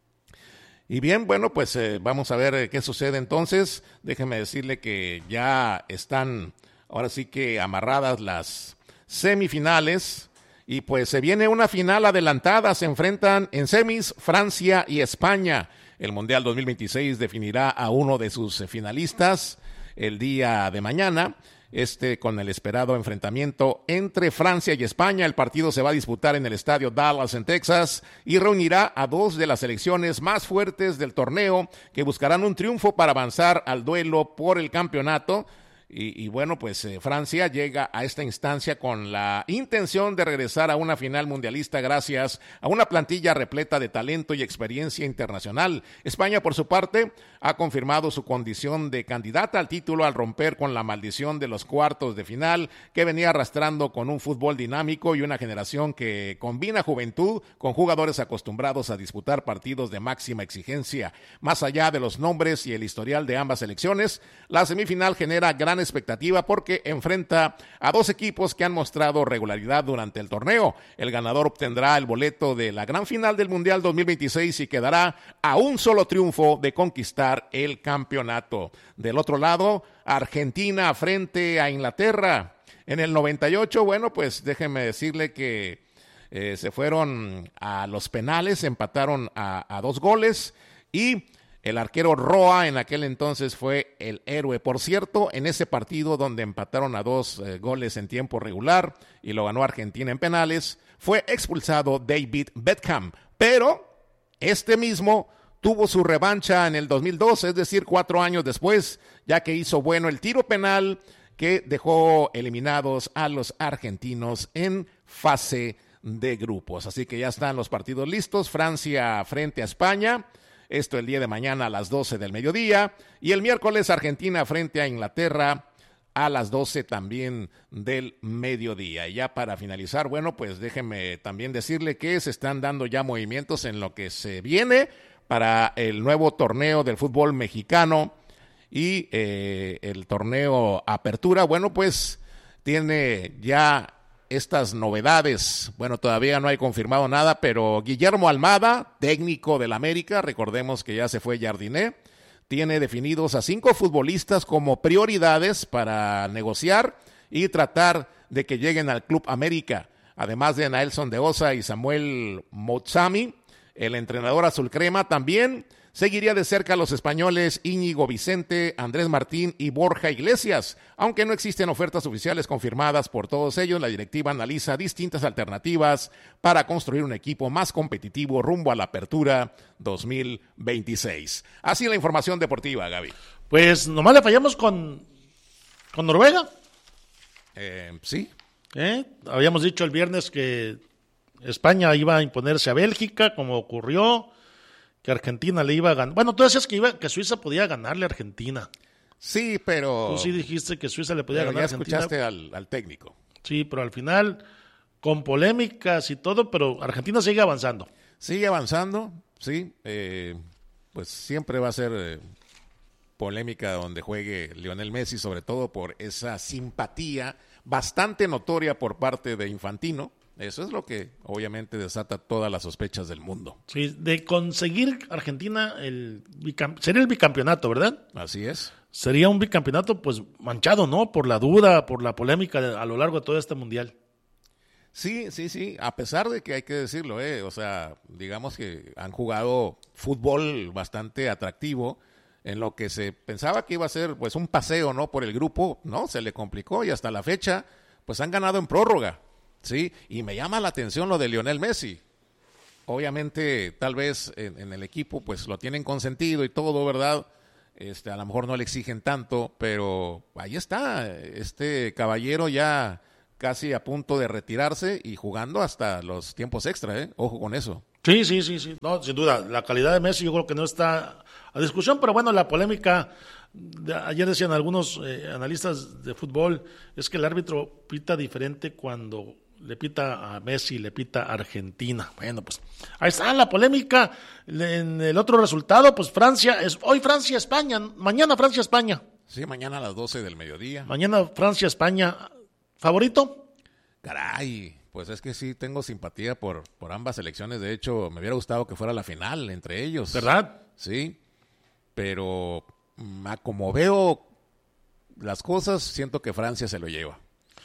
Y bien, bueno, pues eh, vamos a ver eh, qué sucede entonces. Déjeme decirle que ya están ahora sí que amarradas las semifinales. Y pues se viene una final adelantada, se enfrentan en semis Francia y España. El Mundial dos mil veintiséis definirá a uno de sus finalistas el día de mañana, este con el esperado enfrentamiento entre Francia y España. El partido se va a disputar en el estadio Dallas en Texas y reunirá a dos de las selecciones más fuertes del torneo que buscarán un triunfo para avanzar al duelo por el campeonato. Y, y bueno, pues eh, Francia llega a esta instancia con la intención de regresar a una final mundialista gracias a una plantilla repleta de talento y experiencia internacional. España, por su parte, ha confirmado su condición de candidata al título al romper con la maldición de los cuartos de final que venía arrastrando con un fútbol dinámico y una generación que combina juventud con jugadores acostumbrados a disputar partidos de máxima exigencia. Más allá de los nombres y el historial de ambas selecciones, la semifinal genera gran expectativa porque enfrenta a dos equipos que han mostrado regularidad durante el torneo. El ganador obtendrá el boleto de la gran final del Mundial dos mil veintiséis y quedará a un solo triunfo de conquistar el campeonato. Del otro lado, Argentina frente a Inglaterra. En el noventa y ocho, bueno, pues déjenme decirle que eh, se fueron a los penales, empataron a, a dos goles y el arquero Roa en aquel entonces fue el héroe. Por cierto, en ese partido donde empataron a dos eh, goles en tiempo regular y lo ganó Argentina en penales, fue expulsado David Beckham. Pero este mismo tuvo su revancha en el dos mil dos, es decir, cuatro años después, ya que hizo bueno el tiro penal que dejó eliminados a los argentinos en fase de grupos. Así que ya están los partidos listos. Francia frente a España. Esto el día de mañana a las doce del mediodía. Y el miércoles Argentina frente a Inglaterra a las doce también del mediodía. Y ya para finalizar, bueno, pues déjenme también decirle que se están dando ya movimientos en lo que se viene para el nuevo torneo del fútbol mexicano y eh, el torneo Apertura. Bueno, pues tiene ya estas novedades. Bueno, todavía no hay confirmado nada, pero Guillermo Almada, técnico del América, recordemos que ya se fue Jardiné, tiene definidos a cinco futbolistas como prioridades para negociar y tratar de que lleguen al Club América. Además de Naelson de Osa y Samuel Motsami, el entrenador azul crema también seguiría de cerca a los españoles Íñigo Vicente, Andrés Martín y Borja Iglesias. Aunque no existen ofertas oficiales confirmadas por todos ellos, la directiva analiza distintas alternativas para construir un equipo más competitivo rumbo a la Apertura dos mil veintiséis. Así la información deportiva, Gaby. Pues nomás le fallamos con, con Noruega. Eh, sí. ¿Eh? Habíamos dicho el viernes que España iba a imponerse a Bélgica, como ocurrió, que Argentina le iba a ganar. Bueno, tú decías que iba, que Suiza podía ganarle a Argentina. Sí, pero... Tú sí dijiste que Suiza le podía pero ganar a ya Argentina. escuchaste al, al técnico. Sí, pero al final, con polémicas y todo, pero Argentina sigue avanzando. Sigue avanzando, sí. Eh, pues siempre va a ser eh, polémica donde juegue Lionel Messi, sobre todo por esa simpatía bastante notoria por parte de Infantino. Eso es lo que obviamente desata todas las sospechas del mundo. Sí, de conseguir Argentina, el bicamp- sería el bicampeonato, ¿verdad? Así es. Sería un bicampeonato pues manchado, ¿no? Por la duda, por la polémica de, a lo largo de todo este mundial. Sí, sí, sí, a pesar de que hay que decirlo, eh, o sea, digamos que han jugado fútbol bastante atractivo en lo que se pensaba que iba a ser pues un paseo, ¿no? Por el grupo, no, se le complicó y hasta la fecha pues han ganado en prórroga, ¿sí? Y me llama la atención lo de Lionel Messi. Obviamente, tal vez en, en el equipo pues lo tienen consentido y todo, ¿verdad? Este, a lo mejor no le exigen tanto, pero ahí está, este caballero ya casi a punto de retirarse y jugando hasta los tiempos extra, ¿eh? Ojo con eso. Sí, sí, sí, sí, no, sin duda, la calidad de Messi yo creo que no está a discusión, pero bueno, la polémica, de, ayer decían algunos eh, analistas de fútbol, es que el árbitro pita diferente cuando le pita a Messi, le pita a Argentina. Bueno, pues ahí está la polémica. En el otro resultado, pues Francia, es hoy Francia-España, mañana Francia-España. Sí, mañana a las doce del mediodía. Mañana Francia-España. ¿Favorito? Caray, pues es que sí tengo simpatía por, por ambas selecciones. De hecho, me hubiera gustado que fuera la final entre ellos. ¿Verdad? Sí, pero como veo las cosas, siento que Francia se lo lleva.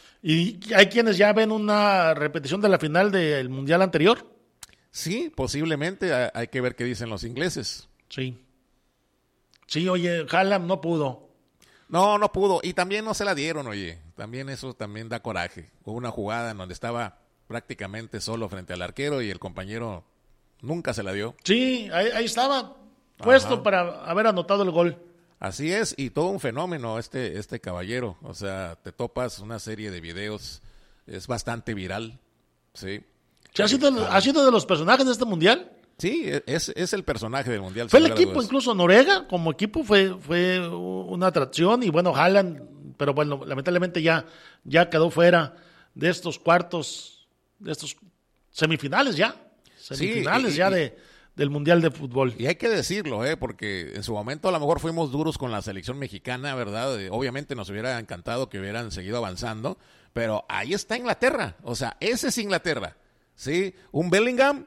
¿Y hay quienes ya ven una repetición de la final del Mundial anterior? Sí, posiblemente. Hay que ver qué dicen los ingleses. Sí. Sí, oye, Haaland no pudo. No, no pudo. Y también no se la dieron, oye. También eso también da coraje. Hubo una jugada en donde estaba prácticamente solo frente al arquero y el compañero nunca se la dio. Sí, ahí, ahí estaba puesto Ajá. para haber anotado el gol. Así es, y todo un fenómeno este, este caballero. O sea, te topas una serie de videos, es bastante viral, ¿sí? ¿Sí ha sido, ah. ¿Ha sido de los personajes de este Mundial? Sí, es, es el personaje del Mundial. Fue el equipo, incluso Noruega, como equipo, fue, fue una atracción. Y bueno, Haaland, pero bueno, lamentablemente ya, ya quedó fuera de estos cuartos, de estos semifinales ya. Semifinales sí, y, ya y, de... del Mundial de Fútbol. Y hay que decirlo, ¿eh? Porque en su momento a lo mejor fuimos duros con la selección mexicana, ¿verdad? Obviamente nos hubiera encantado que hubieran seguido avanzando, pero ahí está Inglaterra, o sea, ese es Inglaterra, ¿sí? Un Bellingham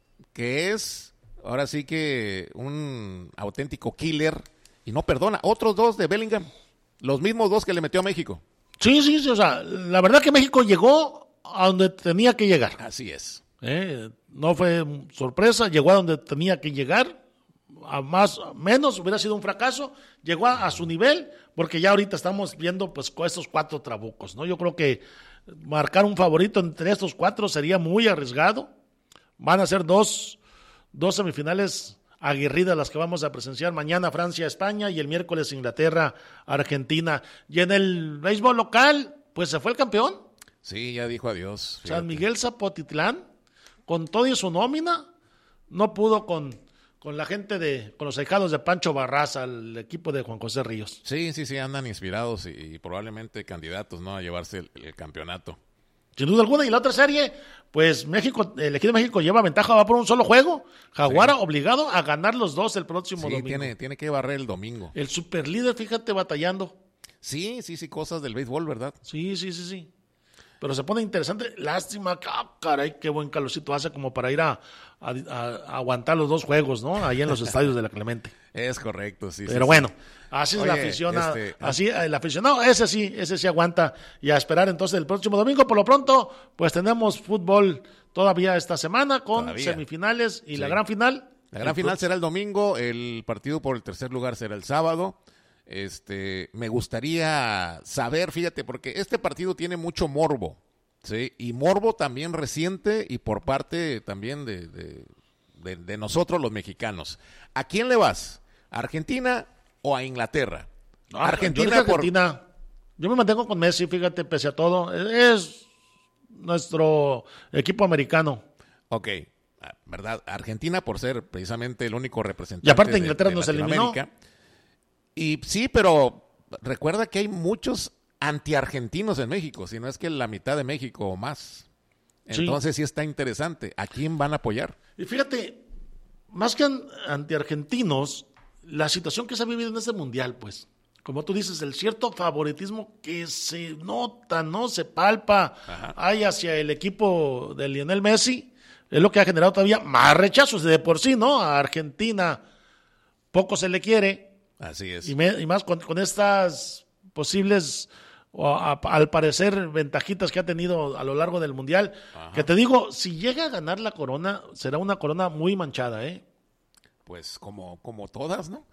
que es, ahora sí que un auténtico killer, y no perdona, otros dos de Bellingham, los mismos dos que le metió a México. Sí, sí, sí, o sea, la verdad que México llegó a donde tenía que llegar. Así es. Eh, no fue sorpresa, llegó a donde tenía que llegar, a más menos hubiera sido un fracaso, llegó a, a su nivel, porque ya ahorita estamos viendo pues estos cuatro trabucos, ¿no? Yo creo que marcar un favorito entre estos cuatro sería muy arriesgado. Van a ser dos, dos semifinales aguerridas las que vamos a presenciar mañana, Francia, España, y el miércoles Inglaterra, Argentina. Y en el béisbol local, pues se fue el campeón. Sí, ya dijo adiós. Fíjate. San Miguel Zapotitlán, con todo y su nómina, no pudo con, con la gente de, con los ahijados de Pancho Barraza, el equipo de Juan José Ríos. Sí, sí, sí, andan inspirados y, y probablemente candidatos, ¿no?, a llevarse el, el campeonato. Sin duda alguna. Y la otra serie, pues México, el equipo de México lleva ventaja, va por un solo juego. Jaguara sí. obligado a ganar los dos el próximo sí, domingo. Tiene, tiene que barrer el domingo. El superlíder, fíjate, batallando. Sí, sí, sí, cosas del béisbol, ¿verdad? Sí, sí, sí, sí. Pero se pone interesante. Lástima, ah, caray, qué buen calorcito hace como para ir a, a, a aguantar los dos juegos, ¿no? Ahí en los estadios de la Clemente. Es correcto, sí. Pero sí, bueno, sí. así es Oye, la afición. Este, así el aficionado, ese sí, ese sí aguanta. Y a esperar entonces el próximo domingo. Por lo pronto, pues tenemos fútbol todavía esta semana con todavía. semifinales y sí. la gran final. La gran final será el domingo, el partido por el tercer lugar será el sábado. Este, me gustaría saber, fíjate, porque este partido tiene mucho morbo, ¿sí? Y morbo también reciente y por parte también de, de, de, de nosotros los mexicanos. ¿A quién le vas? ¿A Argentina o a Inglaterra? No, Argentina, yo, por... Argentina. Yo me mantengo con Messi, fíjate, pese a todo. Es nuestro equipo americano. Ok, ¿verdad? Argentina por ser precisamente el único representante. Y aparte Inglaterra de, de nos eliminó. Y sí, pero recuerda que hay muchos anti-argentinos en México, si no es que la mitad de México o más. Entonces sí. sí está interesante. ¿A quién van a apoyar? Y fíjate, más que anti-argentinos, la situación que se ha vivido en este mundial, pues, como tú dices, el cierto favoritismo que se nota, ¿no? Se palpa, Ajá. hay hacia el equipo de Lionel Messi, es lo que ha generado todavía más rechazos de por sí, ¿no? A Argentina poco se le quiere. Así es. Y, me, y más con, con estas posibles, o a, al parecer, ventajitas que ha tenido a lo largo del Mundial. Ajá. Que te digo, si llega a ganar la corona, será una corona muy manchada, ¿eh? pues como, como todas, ¿no?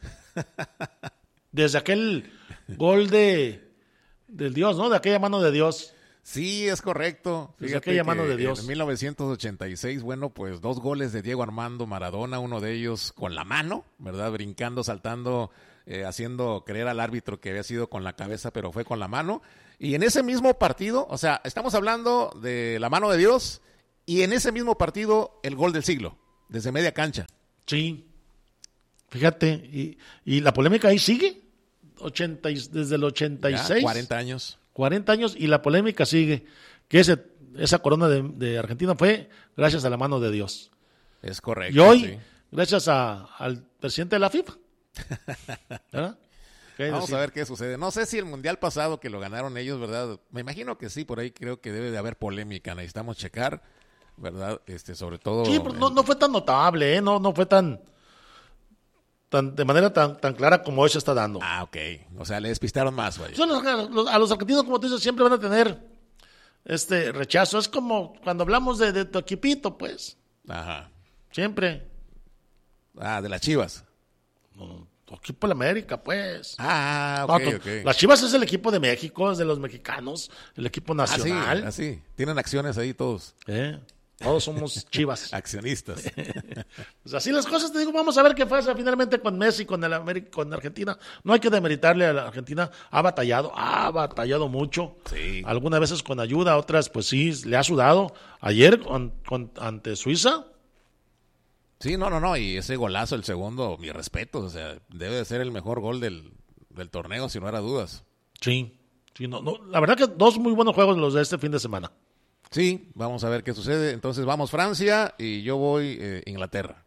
Desde aquel gol de del Dios, ¿no? De aquella mano de Dios. Sí, es correcto. Desde aquella mano de Dios. En mil novecientos ochenta y seis, bueno, pues dos goles de Diego Armando Maradona, uno de ellos con la mano, ¿verdad? Brincando, saltando, eh, haciendo creer al árbitro que había sido con la cabeza, pero fue con la mano. Y en ese mismo partido, o sea, estamos hablando de la mano de Dios, y en ese mismo partido, el gol del siglo, desde media cancha. Sí, fíjate, y, y la polémica ahí sigue, ochenta, desde el ochenta y seis. Ya, cuarenta años. cuarenta años, y la polémica sigue, que ese, esa corona de, de Argentina fue gracias a la mano de Dios. Es correcto. Y hoy, sí. gracias a, al presidente de la FIFA. ¿Verdad? Vamos decir? a ver qué sucede. No sé si el mundial pasado que lo ganaron ellos, ¿verdad? Me imagino que sí, por ahí creo que debe de haber polémica. Necesitamos checar, ¿verdad? Este, sobre todo. Sí, pero no, no fue tan notable, ¿eh? No, no fue tan, tan de manera tan, tan clara como hoy se está dando. Ah, ok. O sea, le despistaron más, vaya. Son los, los, a los argentinos, como tú dices, siempre van a tener este rechazo. Es como cuando hablamos de, de tu equipito, pues. Ajá. Siempre. Ah, de las Chivas. No. Tu equipo de la América, pues. Ah, ok, no, tu, ok. Las Chivas es el equipo de México, es de los mexicanos, el equipo nacional. Así, así. Tienen acciones ahí todos. ¿Eh? Todos somos Chivas. Accionistas. Pues así las cosas, te digo, vamos a ver qué pasa finalmente con Messi, con, el América, con Argentina. No hay que demeritarle a la Argentina, ha batallado, ha batallado mucho. Sí. Algunas veces con ayuda, otras pues sí, le ha sudado. Ayer con, con, ante Suiza. Sí, no, no, no, y ese golazo, el segundo, mi respeto, o sea, debe de ser el mejor gol del, del torneo, si no era dudas. Sí, sí, no, no, la verdad que dos muy buenos juegos los de este fin de semana. Sí, vamos a ver qué sucede. Entonces vamos Francia y yo voy eh, Inglaterra.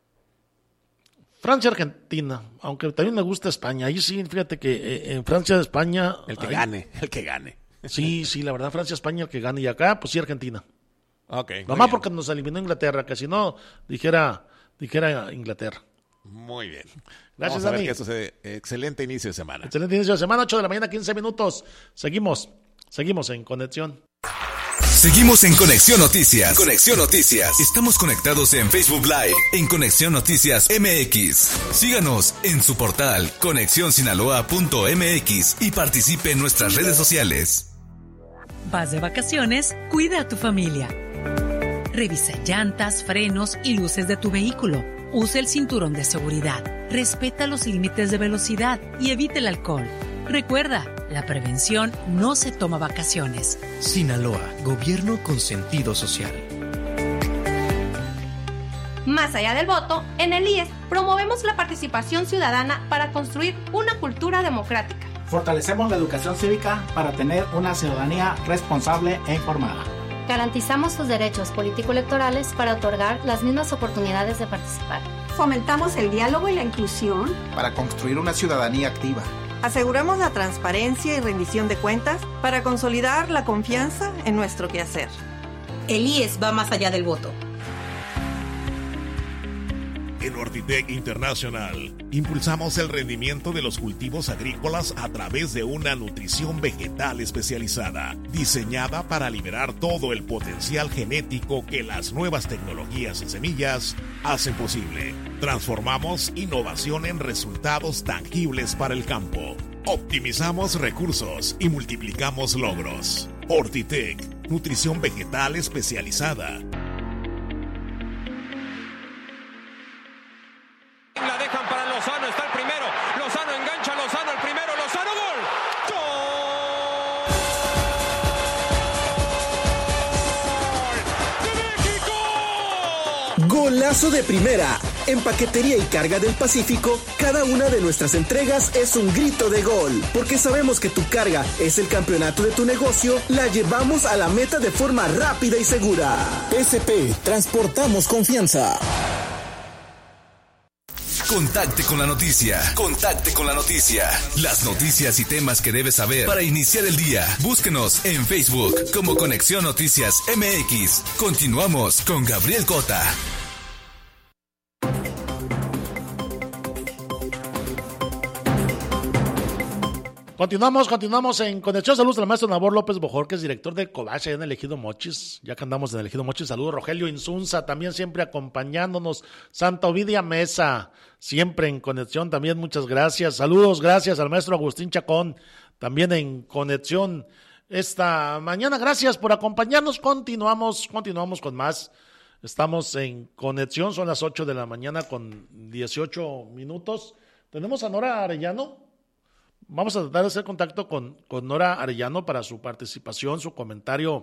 Francia-Argentina, aunque también me gusta España. Ahí sí, fíjate que eh, en Francia-España... El que ahí, gane, el que gane. Sí, sí, la verdad, Francia-España el que gane. Y acá, pues sí, Argentina. Ok. Nomás porque nos eliminó Inglaterra, que si no, dijera... Dijera Inglaterra. Muy bien. Gracias, Vamos a ver Dani. qué sucede. Excelente inicio de semana. Excelente inicio de semana, ocho de la mañana, quince minutos. Seguimos, seguimos en conexión. Seguimos en Conexión Noticias. Conexión Noticias. Estamos conectados en Facebook Live, en Conexión Noticias M X. Síganos en su portal conexión sinaloa punto m x y participe en nuestras redes sociales. Vas de vacaciones, cuida a tu familia. Revisa llantas, frenos y luces de tu vehículo. Usa el cinturón de seguridad. Respeta los límites de velocidad y evita el alcohol. Recuerda, la prevención no se toma vacaciones. Sinaloa, gobierno con sentido social. Más allá del voto, en el I E S promovemos la participación ciudadana para construir una cultura democrática. Fortalecemos la educación cívica para tener una ciudadanía responsable e informada. Garantizamos sus derechos político-electorales para otorgar las mismas oportunidades de participar. Fomentamos el diálogo y la inclusión para construir una ciudadanía activa. Aseguramos la transparencia y rendición de cuentas para consolidar la confianza en nuestro quehacer. El I E S va más allá del voto. En Ortitec International, impulsamos el rendimiento de los cultivos agrícolas a través de una nutrición vegetal especializada, diseñada para liberar todo el potencial genético que las nuevas tecnologías en semillas hacen posible. Transformamos innovación en resultados tangibles para el campo. Optimizamos recursos y multiplicamos logros. Ortitec, nutrición vegetal especializada. La dejan para Lozano, está el primero. Lozano engancha, Lozano el primero, Lozano, gol. ¡Gol de México! Golazo de primera. En Paquetería y Carga del Pacífico, cada una de nuestras entregas es un grito de gol. Porque sabemos que tu carga es el campeonato de tu negocio, la llevamos a la meta de forma rápida y segura. P S P, transportamos confianza. Contacte con la noticia. Contacte con la noticia. Las noticias y temas que debes saber para iniciar el día. Búsquenos en Facebook como Conexión Noticias M X. Continuamos con Gabriel Cota. Continuamos, continuamos en Conexión. Saludos al maestro Nabor López Bojor, que es director de Covacha en el Ejido Mochis. Ya que andamos en el Ejido Mochis, saludos. Rogelio Insunza, también siempre acompañándonos. Santa Ovidia Mesa, siempre en conexión, también muchas gracias. Saludos, gracias al maestro Agustín Chacón, también en conexión esta mañana. Gracias por acompañarnos. Continuamos, continuamos con más. Estamos en conexión, son las ocho de la mañana con dieciocho minutos. Tenemos a Nora Arellano. Vamos a tratar de hacer contacto con, con Nora Arellano para su participación, su comentario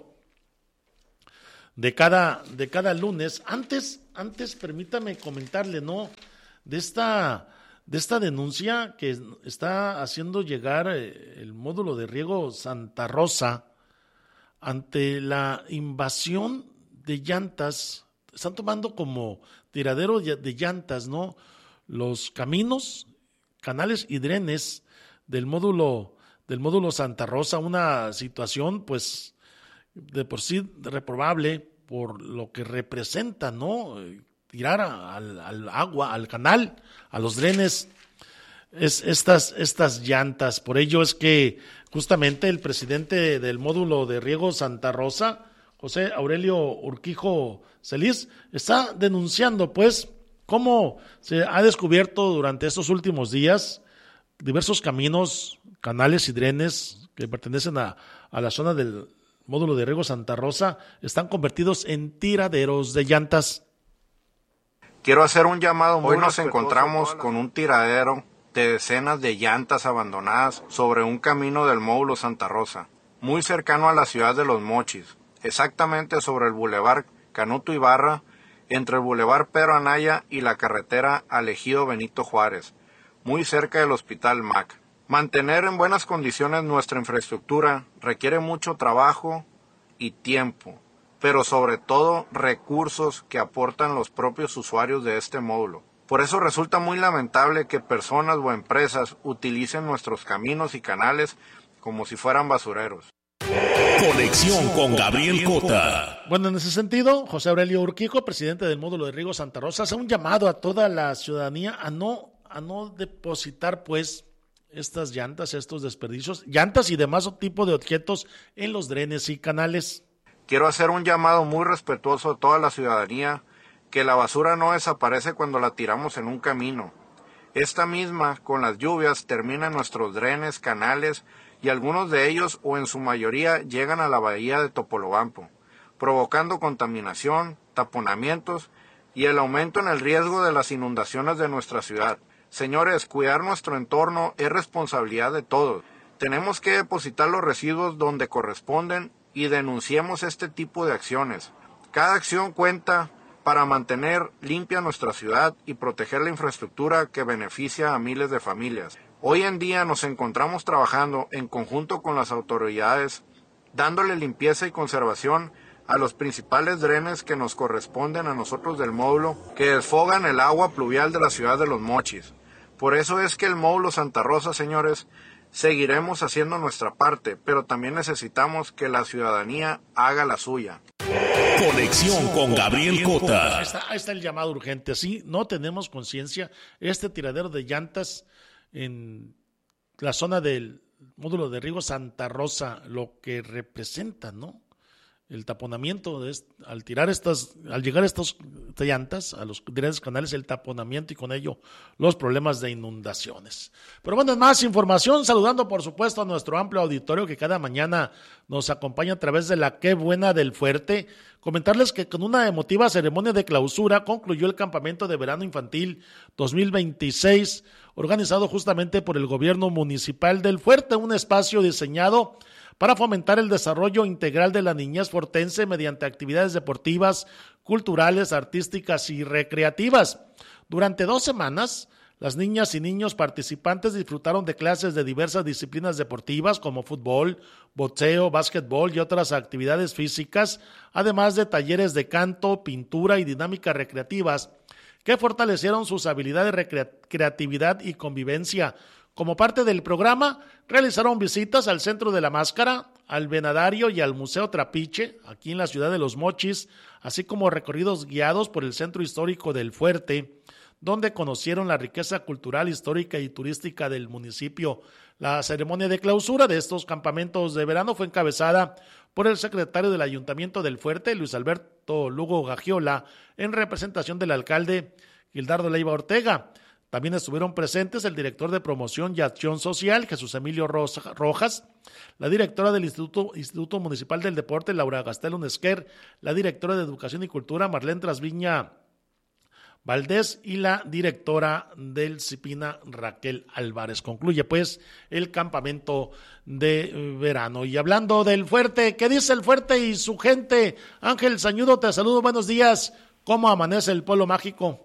de cada, de cada lunes. Antes, antes permítame comentarle, ¿no? De esta, de esta denuncia que está haciendo llegar el módulo de riego Santa Rosa ante la invasión de llantas. Están tomando como tiradero de llantas, ¿no? Los caminos, canales y drenes del módulo del módulo Santa Rosa, una situación pues de por sí reprobable por lo que representa, ¿no? Tirar al, al agua, al canal, a los drenes, es estas, estas llantas. Por ello es que justamente el presidente del módulo de riego Santa Rosa, José Aurelio Urquijo Celis, está denunciando pues cómo se ha descubierto durante estos últimos días diversos caminos, canales y drenes que pertenecen a, a la zona del módulo de riego Santa Rosa están convertidos en tiraderos de llantas. Quiero hacer un llamado. Hoy nos encontramos con un tiradero de decenas de llantas abandonadas sobre un camino del módulo Santa Rosa, muy cercano a la ciudad de Los Mochis, exactamente sobre el bulevar Canuto Ibarra, entre el bulevar Pedro Anaya y la carretera al Ejido Benito Juárez, muy cerca del Hospital M A C. Mantener en buenas condiciones nuestra infraestructura requiere mucho trabajo y tiempo, pero sobre todo recursos que aportan los propios usuarios de este módulo. Por eso resulta muy lamentable que personas o empresas utilicen nuestros caminos y canales como si fueran basureros. Conexión con Gabriel Cota. Bueno, en ese sentido, José Aurelio Urquijo, presidente del módulo de riego Santa Rosa, hace un llamado a toda la ciudadanía a no a no depositar pues estas llantas, estos desperdicios, llantas y demás tipo de objetos en los drenes y canales. Quiero hacer un llamado muy respetuoso a toda la ciudadanía, que la basura no desaparece cuando la tiramos en un camino. Esta misma, con las lluvias, termina en nuestros drenes, canales, y algunos de ellos, o en su mayoría, llegan a la bahía de Topolobampo, provocando contaminación, taponamientos y el aumento en el riesgo de las inundaciones de nuestra ciudad. Señores, cuidar nuestro entorno es responsabilidad de todos. Tenemos que depositar los residuos donde corresponden y denunciemos este tipo de acciones. Cada acción cuenta para mantener limpia nuestra ciudad y proteger la infraestructura que beneficia a miles de familias. Hoy en día nos encontramos trabajando en conjunto con las autoridades, dándole limpieza y conservación a los principales drenes que nos corresponden a nosotros del módulo, que desfogan el agua pluvial de la ciudad de Los Mochis. Por eso es que el módulo Santa Rosa, señores, seguiremos haciendo nuestra parte, pero también necesitamos que la ciudadanía haga la suya. Conexión con Gabriel Cota. Ahí está, ahí está el llamado urgente. Sí, no tenemos conciencia. Este tiradero de llantas en la zona del módulo de riego Santa Rosa, lo que representa, ¿no? El taponamiento, de est- al tirar estas, al llegar estas llantas a los diferentes canales, el taponamiento y con ello los problemas de inundaciones. Pero bueno, más información, saludando por supuesto a nuestro amplio auditorio que cada mañana nos acompaña a través de la Qué Buena del Fuerte. Comentarles que con una emotiva ceremonia de clausura concluyó el campamento de verano infantil dos mil veintiséis, organizado justamente por el gobierno municipal del Fuerte, un espacio diseñado para fomentar el desarrollo integral de la niñez fortense mediante actividades deportivas, culturales, artísticas y recreativas. Durante dos semanas, las niñas y niños participantes disfrutaron de clases de diversas disciplinas deportivas como fútbol, boxeo, básquetbol y otras actividades físicas, además de talleres de canto, pintura y dinámicas recreativas que fortalecieron sus habilidades de recre- creatividad y convivencia. Como parte del programa, realizaron visitas al Centro de la Máscara, al Venadario y al Museo Trapiche, aquí en la ciudad de Los Mochis, así como recorridos guiados por el Centro Histórico del Fuerte, donde conocieron la riqueza cultural, histórica y turística del municipio. La ceremonia de clausura de estos campamentos de verano fue encabezada por el secretario del Ayuntamiento del Fuerte, Luis Alberto Lugo Gagiola, en representación del alcalde Gildardo Leiva Ortega. También estuvieron presentes el director de Promoción y Acción Social, Jesús Emilio Rojas, la directora del Instituto, Instituto Municipal del Deporte, Laura Gastelum Esquer, la directora de Educación y Cultura, Marlene Trasviña Valdés, y la directora del CIPINA, Raquel Álvarez. Concluye pues el campamento de verano. Y hablando del Fuerte, ¿qué dice el Fuerte y su gente? Ángel Sañudo, te saludo, buenos días. ¿Cómo amanece el pueblo mágico?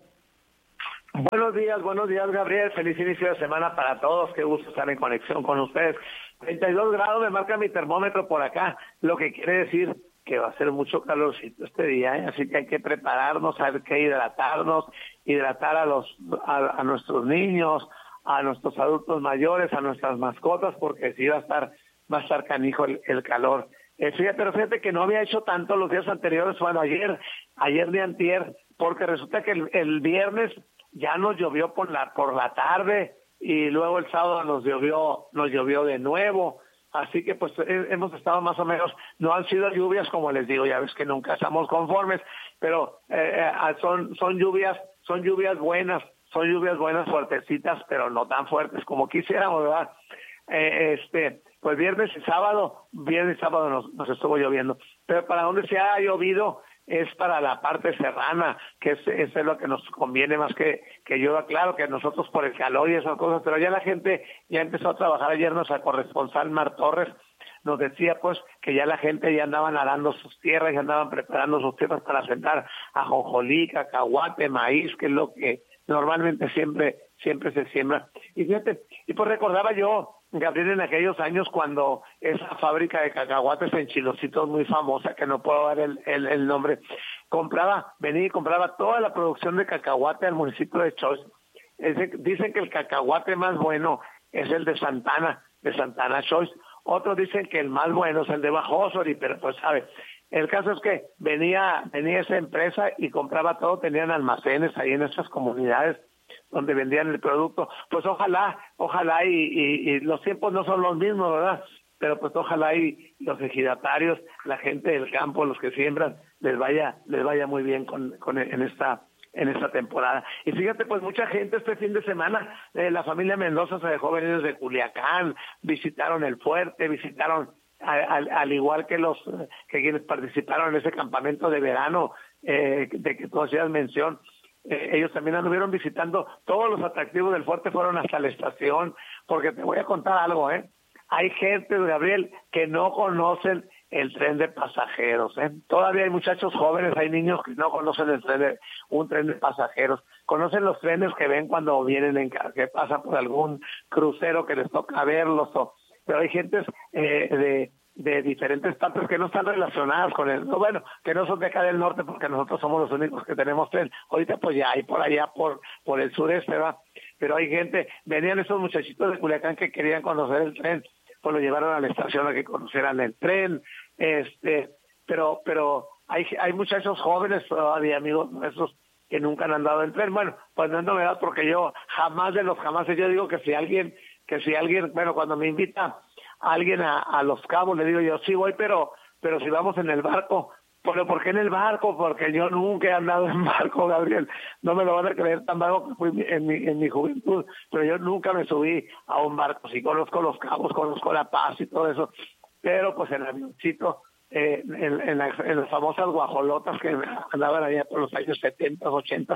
Buenos días, buenos días, Gabriel. Feliz inicio de semana para todos. Qué gusto estar en conexión con ustedes. treinta y dos grados me marca mi termómetro por acá, lo que quiere decir que va a ser mucho calorcito este día, ¿eh? Así que hay que prepararnos, hay que hidratarnos, hidratar a los a, a nuestros niños, a nuestros adultos mayores, a nuestras mascotas, porque sí va a estar va a estar canijo el, el calor. Eh, fíjate, pero fíjate que no había hecho tanto los días anteriores, bueno, ayer, ayer de antier, porque resulta que el, el viernes ya nos llovió por la por la tarde y luego el sábado nos llovió nos llovió de nuevo. Así que pues hemos estado más o menos, no han sido lluvias como les digo, ya ves que nunca estamos conformes, pero eh, son son lluvias, son lluvias buenas, son lluvias buenas, fuertecitas, pero no tan fuertes como quisiéramos, ¿verdad? Eh, este, pues viernes y sábado, viernes y sábado nos, nos estuvo lloviendo, pero para donde se ha llovido es para la parte serrana, que es, es lo que nos conviene más que, que llueva, claro, que nosotros por el calor y esas cosas, pero ya la gente ya empezó a trabajar. Ayer nuestra corresponsal Mar Torres nos decía pues que ya la gente ya andaban arando sus tierras, ya andaban preparando sus tierras para sentar ajonjolí, cacahuate, maíz, que es lo que normalmente siempre, siempre se siembra. Y fíjate, y pues recordaba yo, Gabriel, en aquellos años cuando esa fábrica de cacahuates en Chilocitos muy famosa, que no puedo dar el, el, el nombre, compraba, venía y compraba toda la producción de cacahuate al municipio de Choix. Ese, dicen que el cacahuate más bueno es el de Santana, de Santana Choix. Otros dicen que el más bueno es el de Bajósori, pero pues sabe. El caso es que venía, venía esa empresa y compraba todo, tenían almacenes ahí en esas comunidades donde vendían el producto. Pues ojalá, ojalá y, y, y los tiempos no son los mismos, ¿verdad? Pero pues ojalá y los ejidatarios, la gente del campo, los que siembran, les vaya, les vaya muy bien con, con en esta en esta temporada. Y fíjate, pues mucha gente este fin de semana, eh, la familia Mendoza se dejó venir desde Culiacán, visitaron el Fuerte, visitaron a, a, al igual que los que quienes participaron en ese campamento de verano eh, de que tú hacías mención. Eh, ellos también anduvieron visitando todos los atractivos del Fuerte, fueron hasta la estación, porque te voy a contar algo, ¿eh? Hay gente, Gabriel, que no conocen el tren de pasajeros, ¿eh? Todavía hay muchachos jóvenes, hay niños que no conocen el tren de, un tren de pasajeros, conocen los trenes que ven cuando vienen, en que pasan por algún crucero que les toca verlos, o, pero hay gentes eh, de de diferentes partes que no están relacionadas con el, no, bueno, que no son de acá del norte, porque nosotros somos los únicos que tenemos tren. Ahorita pues ya hay por allá, por por el sureste, ¿va? Pero hay gente, venían esos muchachitos de Culiacán que querían conocer el tren, pues lo llevaron a la estación a que conocieran el tren, este, pero pero hay hay muchachos jóvenes todavía, amigos nuestros, que nunca han andado en tren. Bueno, pues no es novedad, porque yo jamás de los jamás, yo digo que si alguien, que si alguien, bueno, cuando me invita alguien a, a Los Cabos, le digo yo, sí voy, pero pero si vamos en el barco. ¿Pero por qué en el barco? Porque yo nunca he andado en barco, Gabriel. No me lo van a creer, tan vago que fui en mi, en mi juventud, pero yo nunca me subí a un barco. Sí conozco Los Cabos, conozco La Paz y todo eso, pero pues en el avioncito, eh, en, en, la, en las famosas guajolotas que andaban allá por los años setenta, ochenta,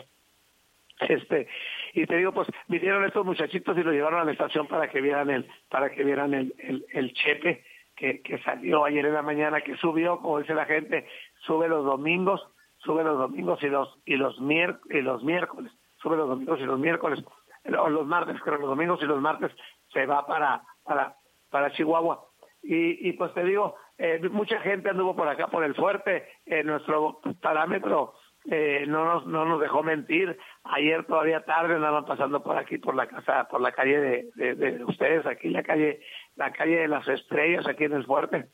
este y te digo, pues vinieron estos muchachitos y lo llevaron a la estación para que vieran el para que vieran el el, el chepe que, que salió ayer en la mañana, que subió, como dice la gente, sube los domingos, sube los domingos y los y los mier y los miércoles, sube los domingos y los miércoles, o los martes, creo, los domingos y los martes se va para para para Chihuahua. Y y pues te digo, eh, mucha gente anduvo por acá por el Fuerte, en eh, nuestro parámetro Eh, no nos no nos dejó mentir. Ayer todavía tarde andaban pasando por aquí, por la casa, por la calle de, de, de ustedes, aquí la calle la calle de las Estrellas, aquí en el Fuerte.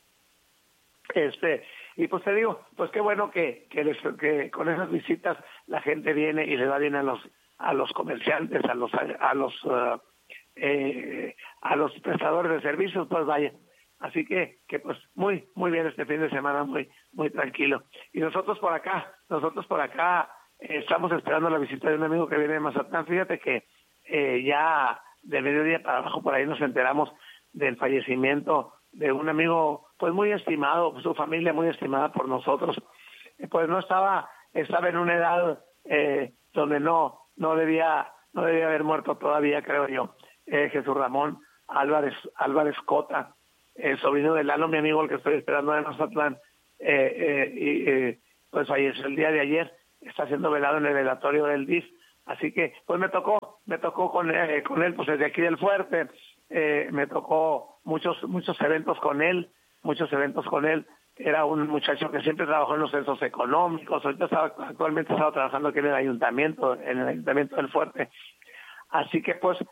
Este y pues te digo, pues qué bueno que que, les, que con esas visitas la gente viene y le va bien a los a los comerciantes, a los a los uh, eh, a los prestadores de servicios, pues vaya. Así que que pues muy muy bien este fin de semana, muy muy tranquilo. Y nosotros por acá, nosotros por acá eh, estamos esperando la visita de un amigo que viene de Mazatlán. Fíjate que eh, ya de mediodía para abajo por ahí nos enteramos del fallecimiento de un amigo pues muy estimado, su familia muy estimada por nosotros. Eh, pues no estaba estaba en una edad eh, donde no no debía no debía haber muerto todavía, creo yo. Eh, Jesús Ramón Álvarez Álvarez Cota, el sobrino de Lalo, mi amigo, el que estoy esperando de Mazatlán, eh, eh, y, eh, pues falleció el día de ayer, está siendo velado en el velatorio del D I F, así que pues me tocó, me tocó con, eh, con él, pues desde aquí del Fuerte, eh, me tocó muchos muchos eventos con él, muchos eventos con él. Era un muchacho que siempre trabajó en los censos económicos, ahorita estaba, actualmente estaba trabajando aquí en el ayuntamiento, en el ayuntamiento del Fuerte. Así que pues